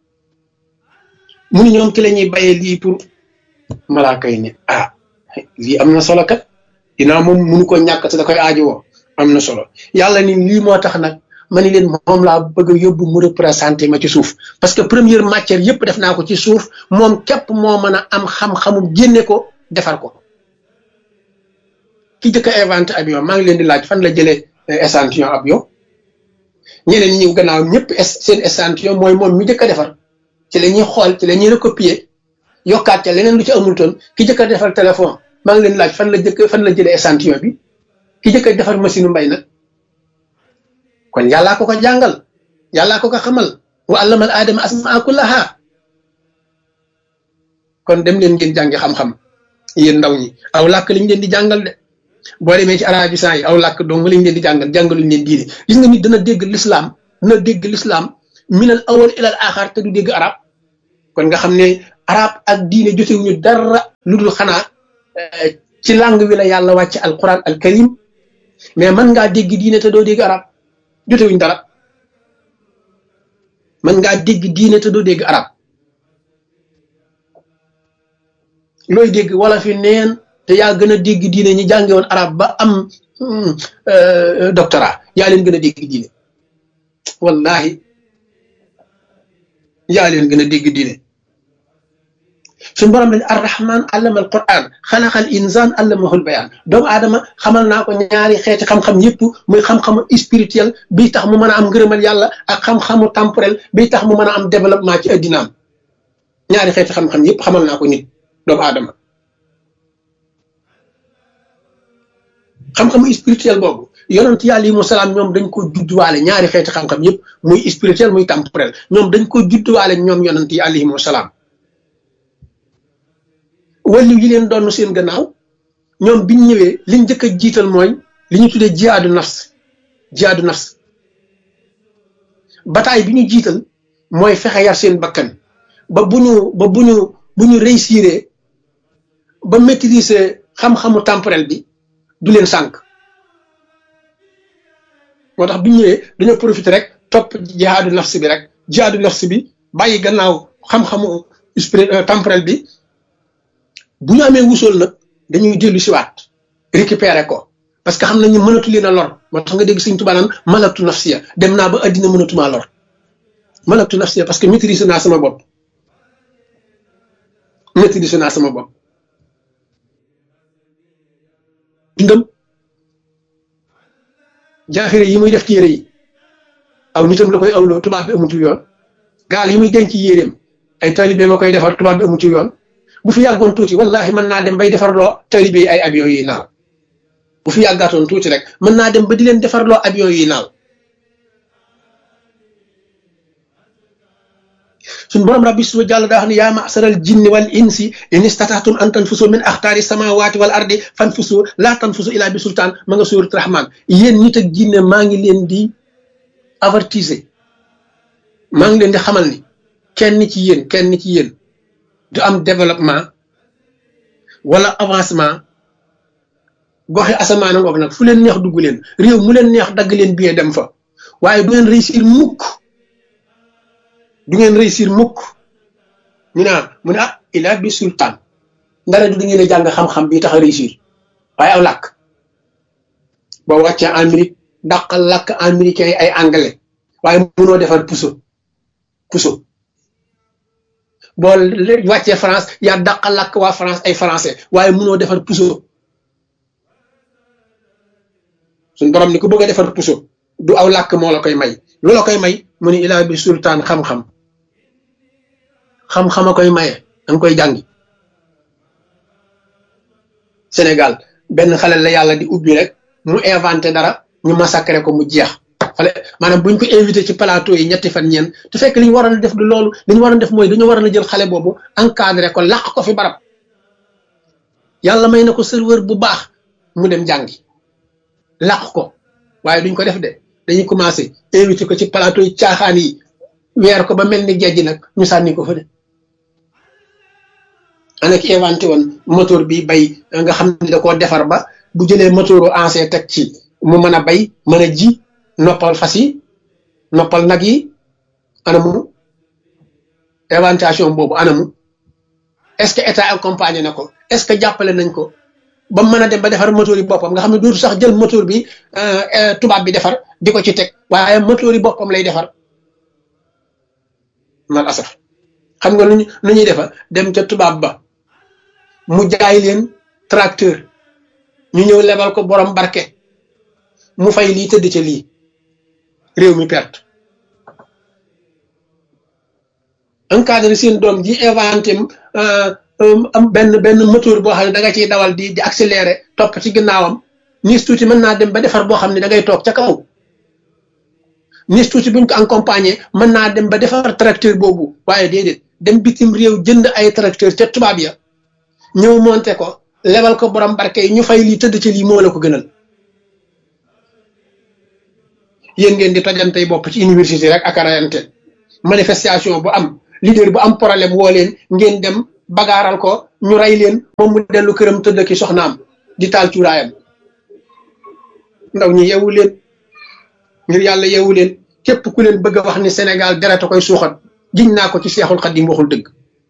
mu ni ñoom ci la ñuy bayee lii pour malaaka yi ne lii am na solo kat dinaa moom mënu ko ñàkk te da koy aajowoo am na solo yàlla ni lii moo tax nag ma ni leen moom laa bëgg a yóbbu mu représenté ma ci suuf parce que première matière yëpp def naa ko ci suuf moom képp moo mën a am xam-xamu génne ko defar ko ki jëkk a inventé avion maa ngi leen di laaj fan la jëlee échantillon avion ñeneen ñi gannaaw ñëpp seen échantillon mooy moom mi jëkk a defar ci la ñuy xool ci la ñuy recopier yokkaat ca leneen lu ci amul toon ki jëkk a defar téléphone maa ngi leen laaj fan la jëlee échantillon bi ki jëkk a defar machine mbay nag kon yàllaa ko ko jàngal yàllaa ko ko xamal wa allamal aadama asmaa kullaha kon dem leen ngeen jàngi xam-xam yéen ndaw ñi aw làkk liñ leen di jàngal de boo demee ci arabisant yi aw làkk dong liñ leen di jàngaluñ leen diine gis nga nit dana dégg l'islam minal awal ilal axar te du dégg arab kon nga xam ne arab ak diine jotewuñu dara lu dul xanaa ci langue wi la yàlla wàcc alquran al karim mais mën ngaa dégg diine te doo dégg arab jotewuñ dara mën ngaa dégg diine te doo dégg arab looy dégg wala fi neen te yaa gën a dégg diine ñi jànge woon arab ba am doctorat yaa leen gën a dégg diine wallahi yaa leen gën a dégg diine suñu borom dañ arrahman allama al quran xalaqal insan allamahul bayan doomu aadama xamal naa ko ñaari xeeti xam-xam yëpp muy xam-xamu spirituel bi tax mu mën a am ngërëmal yàlla ak xam-xamu temporel bi tax mu mën a am développement ci addinaam ñaari xeeti xam-xam yëpp xamal naa ko nit doomu aadama xam-xamu spirituel boobu yonent yàlla yi mu salaam ñoom dañ ko judduwaale ñaari xeeti xam-xam yëpp muy spirituel muy temporel ñoom dañ ko judduwaale ñoom yonent yi alayhimu salaam wàllu yi leen doon seen gannaaw ñoom biñ ñëwee liñ njëkk a jiital mooy li ñu tuddee jihaadu nafs bataay bi ñu jiital mooy fexe yar seen bakkan ba bu ñu réussir ba maîtriser xam-xamu temporel bi du leen sànq moo tax bi ñu ñëwee dañoo profité rek topp jihaadu nafs bi rek jihaadu nafs bi bàyyi gannaaw xam-xamu temporel bi bu ñu amee wusool nag dañuy dellu siwaat récupérer ko parce que xam nañu mënatu leen a lor moo tax nga dégg Sëñ Tuubaa naan malaktu nafsiya dem naa ba addina mënatumaa lor malaktu nafsiya parce que maîtriser naa sama bopp dundam jaaxire yi muy def ci yére yi aw nitam la koy awloo tubaab bi amutu yoon gaal yi muy denc yéreem ay talibé ma koy defar tubaab bi amutu yoon bu fi yàggoon tuuti wallahi mën naa dem bay defarloo talibé yi ay avion yi naaw bu fi yàggaatoon tuuti rek mën naa dem ba di leen defarloo avion yi naaw suñ borom rabbi su jàll daa wax ne yaa ma'saral jinni wal insi in istata'tum an tanfusu min aqtaari samawati wal ardi fanfusu laa tanfusu ila bi sultaan ma nga suurat rahman yéen nit ak jinne maa ngi leen di avertiser maa ngi leen di xamal ni kenn ci yéen du am développement wala avancement goxi asamaan ngoog nag fu leen neex dugg leen réew mu leen neex dagg leen billet dem fa waaye du ngeen réussir mukk mu ne ila bi sultaan ndara du ngeen a jàng xam-xam bi tax a réussir waaye aw làkk boo wàccee Amérique dàqal làkk américain yi ay anglais waaye mënoo defar puso boo wàccee France yaa dàqal làkk waa France ay français waaye mënoo defar puso suñ borom ni ku bëgg a defar puso du aw làkk moo la koy may lu la koy may mu ni ila bi sultaan xam-xam a koy maye danga koy jàngi Sénégal benn xale la yàlla di ubbi rek mu inventé dara ñu massacré ko mu jeex xale maanaam buñ ko invité ci plateau yi ñetti fan ñeent te fekk li ñu waroon a def du loolu li ñu waroon a def mooy dañoo waroon a jël xale boobu encadré ko làq ko fi barab yàlla may na ko serveur bu baax mu dem jàngi làq ko waaye duñ ko def de dañuy commencé invité ko ci plateau yi caaxaan yi weer ko ba mel ni gejj nag ñu sànni ko fa de ana ki inventé woon moteur bi bay nga xam ne da koo defar ba bu jëlee moteuru ancien teg ci mu mën a bay mën a ji noppal fas yi noppal nag yi anamu inventation boobu anamu est-ce que état accompagné na ko est-ce que jàppale nañ ko ba mën a dem ba defar moteur yi boppam nga xam ne dootu sax jël moteur bi tubaab bi defar di ko ci teg waaye moteur yi boppam lay defar mal asaf xam nga nu ñuy defar dem ca tubaab ba mu jaay leen tracteur ñu ñëw lebal ko borom barke mu fay lii tëdd ca lii réew mi perte encadré seen doom ji inventé am benn moteur boo xam ne da nga ciy dawal di accéléré topp ci ginnaawam nis tuuti mën naa dem ba defar boo xam ne da ngay toog ca kaw nis tuuti buñ ko accompagné mën naa dem ba defar tracteur boobu waaye déedéet dem bitim réew jënd ay tracteur ca tubaab ya ñëw monté ko lebal ko borom barke yi ñu fay lii tëdd ci lii moo la ko gënal yéen ngeen di tojantey bopp ci université rek ak arayante manifestation bu am leader bu am problème woo leen ngeen dem bagaaral ko ñu rey leen moom mu dellu këram tëdd ki soxnaam di taal cuuraayam. ndaw ñi yeewu leen ngir yàlla yeewu leen képp ku leen bëgg a wax ni Sénégal deret a koy suuxat giñ naa ko ci Seexul Xadiim waxul dëgg.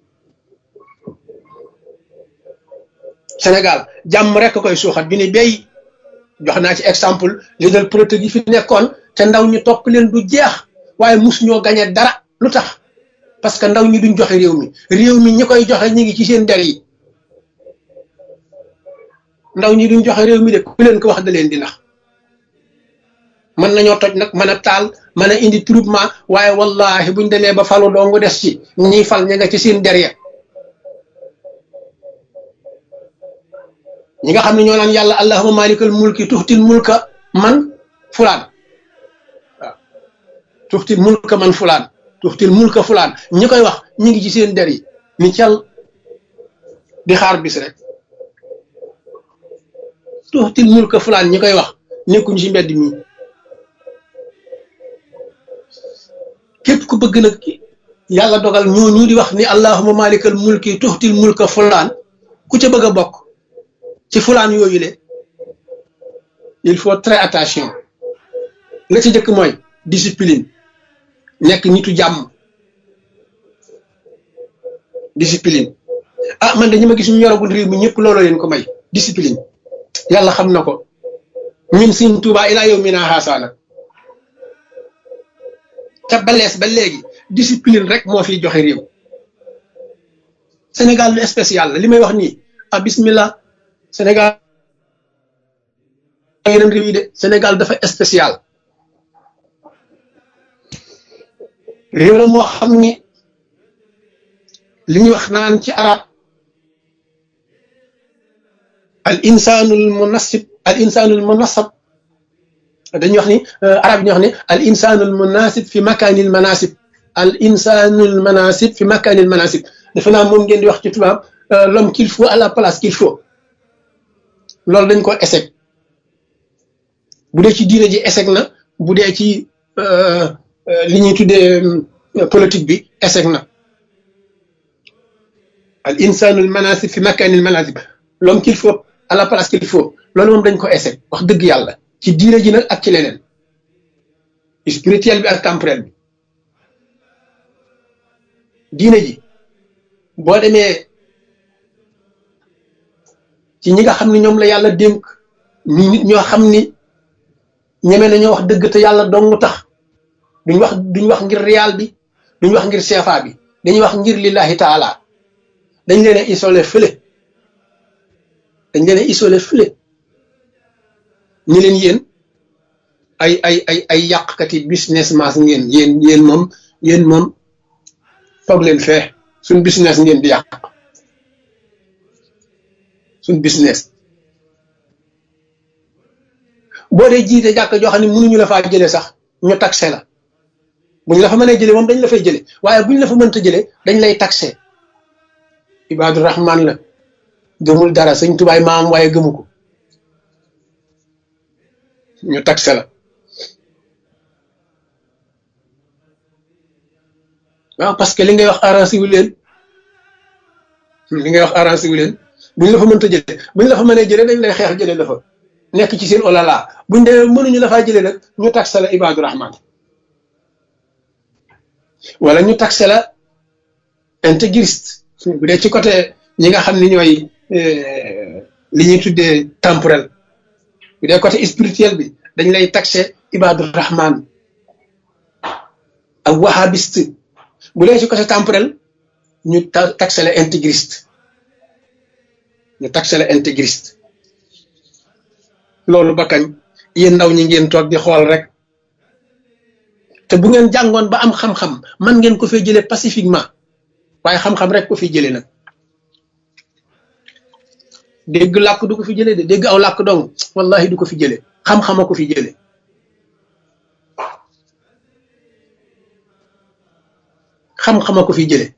Sénégal jàmm rek koy suuxat bi ni béy jox naa ci exemple leader politique yi fi nekkoon te ndaw ñi topp leen du jeex waaye mus ñoo gañe dara lu tax parce que ndaw ñi duñ joxe réew mi ñi koy joxe ñi ngi ci seen der yi. ndaw ñi duñ joxe réew mi de ku leen ko wax da leen di nax. mën nañoo toj nag mën a taal mën a indi troupement waaye wallahi buñ demee ba falu doongu des ci ñiy fal ña nga ci seen der ya. ñi nga xam ne ñoo naan yàlla allahumma malikal mulki tuxtil mulka man fulaan waaw tuxtil mulka man fulaan tuxtil mulka fulaan ñi koy wax ñi ngi ci seen der yi ni cal di xaar bis rek tuxtil mulka fulaan ñi koy wax nekkuñu ci mbedd mi. képp ku bëgg nag yàlla dogal ñooñu di wax ni allahumma malikal mulki tuxtil mulka fulaan ku ca bëgg a bokk ci fulaan yooyu le il faut très attention la ci jëkk mooy discipline nekk nitu jàmm discipline. ah man de ñi ma gis ñu yoragul réew mi ñëpp looloo leen ko may discipline yàlla xam na ko ñun Sëñ Tuubaa ilaa yow mi naa xaasaana te balees ba léegi discipline rek moo fiy joxe réew. Sénégal lu spécial la li may wax nii ah bismillah Sénégal yeneen réew yi de Sénégal dafa spécial réew la moo xam ni li ñuy wax naan ci arab al insanul munassab dañuy wax ni arab yi ñuy wax ni al insanul munasib fi makanil manasib al insanul manasib fi makanil manasib defe naa moom ngeen di wax ci tubaab l'homme qu'il faut à la place qu'il faut loolu dañ ko échec bu dee ci diine ji échec na bu dee ci li ñuy tuddee politique bi échec na al insanul manasib fi makanil manasib l'homme qu'il faut à la place qu'il faut loolu moom dañ ko échec wax dëgg yàlla ci diine ji nag ak ci leneen spirituel bi ak temporel bi. diine ji boo demee ci ñi nga xam ne ñoom la yàlla dénk ñu nit ñoo xam ni ñeme nañoo wax dëgg te yàlla dong tax duñ wax ngir riyaal bi duñ wax ngir CFA bi dañuy wax ngir lillahi taala dañ leen a isolé fële ñi leen yéen ay yàqkati business mas ngeen yéen moom toog leen fee suñ business ngeen di yàq suñ business boo dee jiite jàkk joo xam ne mënuñu la faa jëlee sax ñu taxé la buñ la fa mënee jëlee moom dañ la fay jëlee waaye buñ la fa mënta jëlee dañ lay taxé Ibaadu Rahman la gëmul dara sëñ tubaay maam waaye gëmu ko ñu taxé la waaw parce que li ngay wax arrangé wu leen buñ la fa mënta jëlee buñ la fa mënee jëlee dañ lay xeex jëlee la fa nekk ci seen olala buñ demee mënuñu la faa jëlee nag ñu taxé la Ibaadu Rahman wala ñu taxé la intégriste bu dee ci côté ñi nga xam ni ñooy li ñuy tuddee temporel bu dee côté spirituel bi dañ lay taxé Ibaadu Rahman ak wahhabiste bu dee ci côté temporel ñu taxé la intégriste loolu ba kañ yéen ndaw ñi ngeen toog di xool rek te bu ngeen jàngoon ba am xam-xam man ngeen ko fee jëlee pacifiquement waaye xam-xam rek ko fi jëlee nag dégg làkk du ko fi jëlee de dégg aw làkk dong wallahi du ko fi jëlee xam-xama ko fi jëlee xam-xama ko fi jëlee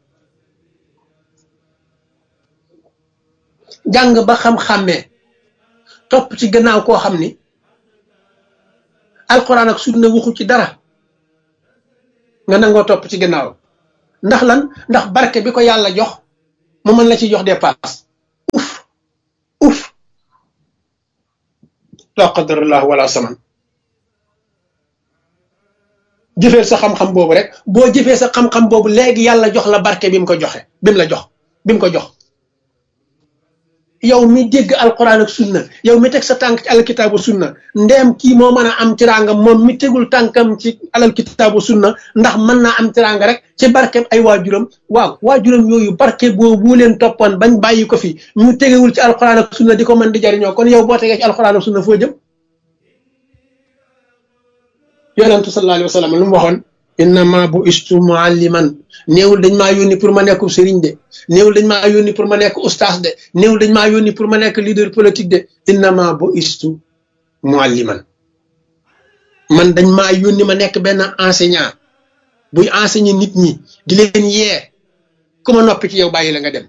jàng ba xam-xàmmee topp ci gannaaw koo xam ni alquran ak sunna waxu ci dara nga nangoo topp ci gannaaw ndax lan ndax barke bi ko yàlla jox mu mën la ci jox dépasse uf la qadarallahu wala saman jëfeel sa xam-xam boobu rek boo jëfee sa xam-xam boobu léegi yàlla jox la barke bi mu ko joxe bi mu ko jox yow mi dégg alquran ak sunna yow mi teg sa tànk ci alkitaabu sunna ndeem kii moo mën a am tiraanga moom mi tegul tànkam ci alal kitaabu sunna ndax mën naa am tiraanga rek ci barkeb ay waajuram waaw waajuram yooyu barke boobu leen toppoon bañ bàyyi ko fi ñu tegewul ci alquran ak sunna di ko mën di jariñoo kon yow boo tegee ci alquran ak sunna foo jëm yonentu sallallahu alayhi wa sallam lu mu waxoon innama bu istu mualliman néewul dañ maa yónni pour ma nekk sëriñ de néewul dañ maa yónni pour ma nekk ustaas de néewul dañ maa yónni pour ma nekk leader politique de innama bu istu mualliman man dañ maa yónni ma nekk benn enseignant buy enseigner nit ñi di leen yee ku ma noppi ci yow bàyyi la nga dem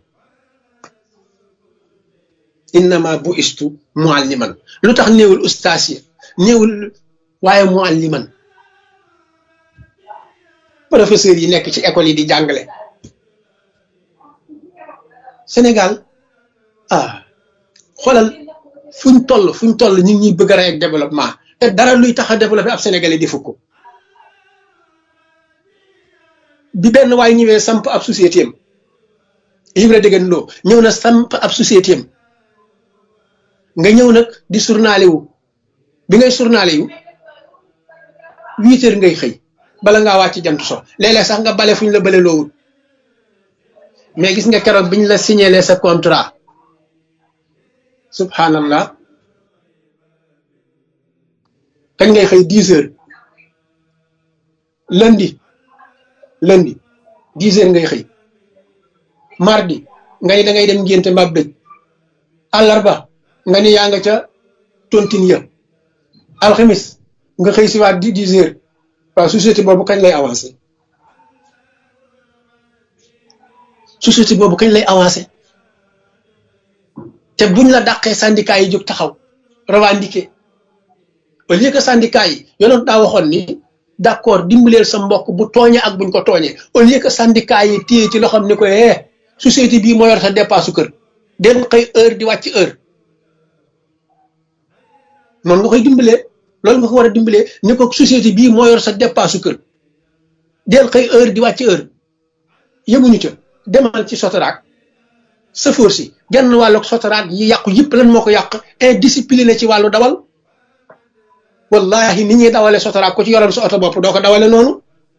innama bu istu mualliman lu tax néewul ustaas yi néewul waaye mualliman professeur yi nekk ci école yi di jàngale Sénégal xoolal fuñ toll ñu ngi ñuy bëgg a rey ak développement te dara luy tax a développé ab sénégalais di fukk bi benn waay ñëwee samp ab société am Ibra Degen Lo ñëw na samp ab société am nga ñëw nag di journalé wu bi ngay journalé wu 8 heures ngay xëy bala ngaa wàcc jant so léeg-léeg sax nga bale fu ñu la bale loowul mais gis nga keroog biñ la signalé sa contrat subhanallah kañ ngay xëy 10 heures lundi 10 heures ngay xëy mardi nga ni da ngay dem ngénte mbab dëj àllarba nga ni yaa nga ca tontine ya alxamis nga xëy si waat 10 heures waaw société boobu kañ lay avancé société boobu kañ lay avancé te buñ la dàqee syndicat yi jóg taxaw revendiquer au lieu que syndicat yi yonoon daa waxoon ni d'accord dimbaleel sa mbokk bu tooñee ak buñ ko tooñee au lieu que syndicat yi téye ci loxoom ni ko société bii moo yor sa dépasse su kër den xëy heure di wàcc heure noonu nga koy dimbalee loolu nga ko war a dimbalee ni ko société bii moo yor sa dépasse su kër del xëy heure di wàcc heure yemuñu ca demal ci Sotrac sëfoor si genn wàllug Sotrac yi yàqu yëpp lan moo ko yàq indiscipliné ci wàllu dawal wallahi ni ñuy dawale Sotrac ku ci yoroon sa oto bopp doo ko dawale noonu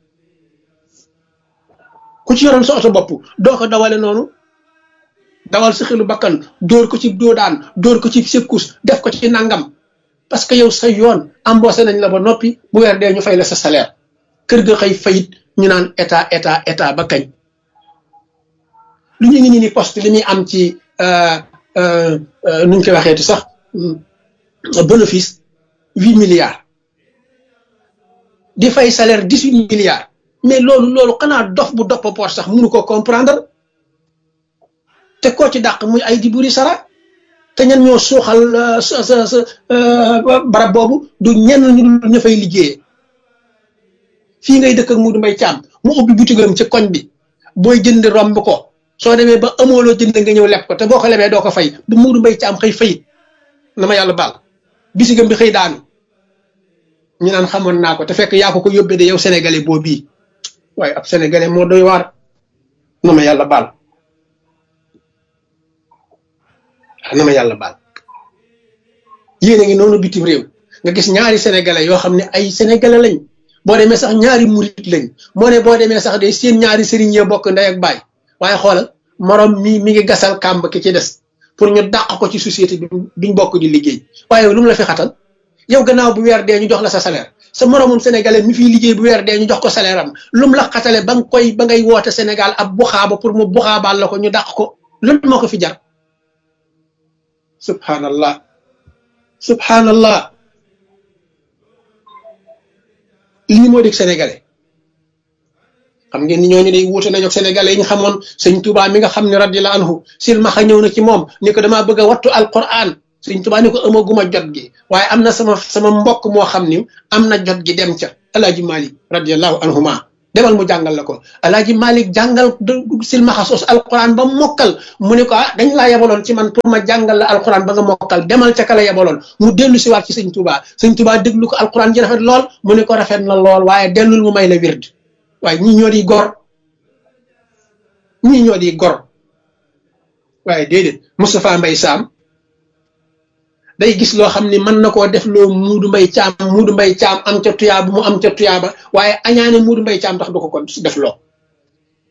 dawal sa xelu bakkan dóor ko ci doodaan dóor ko ci sekkus def ko ci nangam parce que yow sa yoon embauché nañ la ba noppi bu weer dee ñu fay la sa salaire kër ga xëy fayit ñu naan état ba kañ lu ñu ngi ni poste li muy am ci nuñ koy waxeeti sax bénéfice 8 milliards di fay salaire 18 milliards mais loolu xanaa dof bu dopp poche sax mënu ko comprendre te koo ci dàq muy ay di buri sara te ñan ñoo suuxal sa barab boobu du ñenn ñu fay liggéeyee fii ngay dëkk ak Modou Mbaye Thiam mu ubbi butigam ci koñ bi booy jënd romb ko soo demee ba amooloo jënd nga ñëw leb ko te boo ko lebee doo ko fay bu Modou Mbaye Thiam xëy fayit na ma yàlla baal bisigam bi xëy daanu ñu naan xamoon naa ko te fekk yaa ko yóbbee de yow sénégalais boo bii waaye ab sénégalais moo doy waar na ma yàlla baal yéen a ngi noonu bitim réew nga gis ñaari sénégalais yoo xam ne ay sénégalais lañ boo demee sax ñaari murit lañ moo ne boo demee sax de seen ñaari sëriñ yee bokk ndey ak baay waaye xoolal morom mi ngi gasal kàmb ki ci des pour ñu dàq ko ci société bi biñ bokk di liggéey waaye lu mu la fi xatal yow gannaaw bu weer dee ñu jox la sa salaire sa moromum sénégalais mi fiy liggéey bu weer dee ñu jox ko salaire am lu mu la xatale ba ngay woote Sénégal ab buxaaba pour mu buxaabaal la ko ñu dàq ko lu moo ko fi jar subhanallah lii moo dig sénégalais xam ngeen ni ñooñu day wuute nañu ak sénégalais yi ñu xamoon sëñ Touba mi nga xam ne radiyallahu anhu silmaxa ñëw na ci moom ni ko damaa bëgg a wattu alquran sëñ Touba ni ko amaguma jot gi waaye am na sama mbokk moo xam ni am na jot gi dem ca Alaaji Malik radiyallahu anhuma demal mu jàngal la ko Alaaji Malik jàngal silmaxa sos alquran ba mokkal mu ne ko ah dañ laa yebaloon ci man pour ma jàngal la alquran ba nga mokkal demal ca kala yebaloon mu dellu si waat ci sëñ Tuubaa sëñ Tuubaa déglu ko alquran ji rafet lool mu ne ko rafet na lool waaye dellul mu may la wird waaye ñii ñoo di gor ñii ñoo di gor waaye déedéet Moustapha Mbaye Sam day gis loo xam ni mën na koo def loo Muudu Mbay Caam am ca tuyaaba mu am ca tuyaaba waaye añaane Muudu Mbay Caam tax du ko ko def loo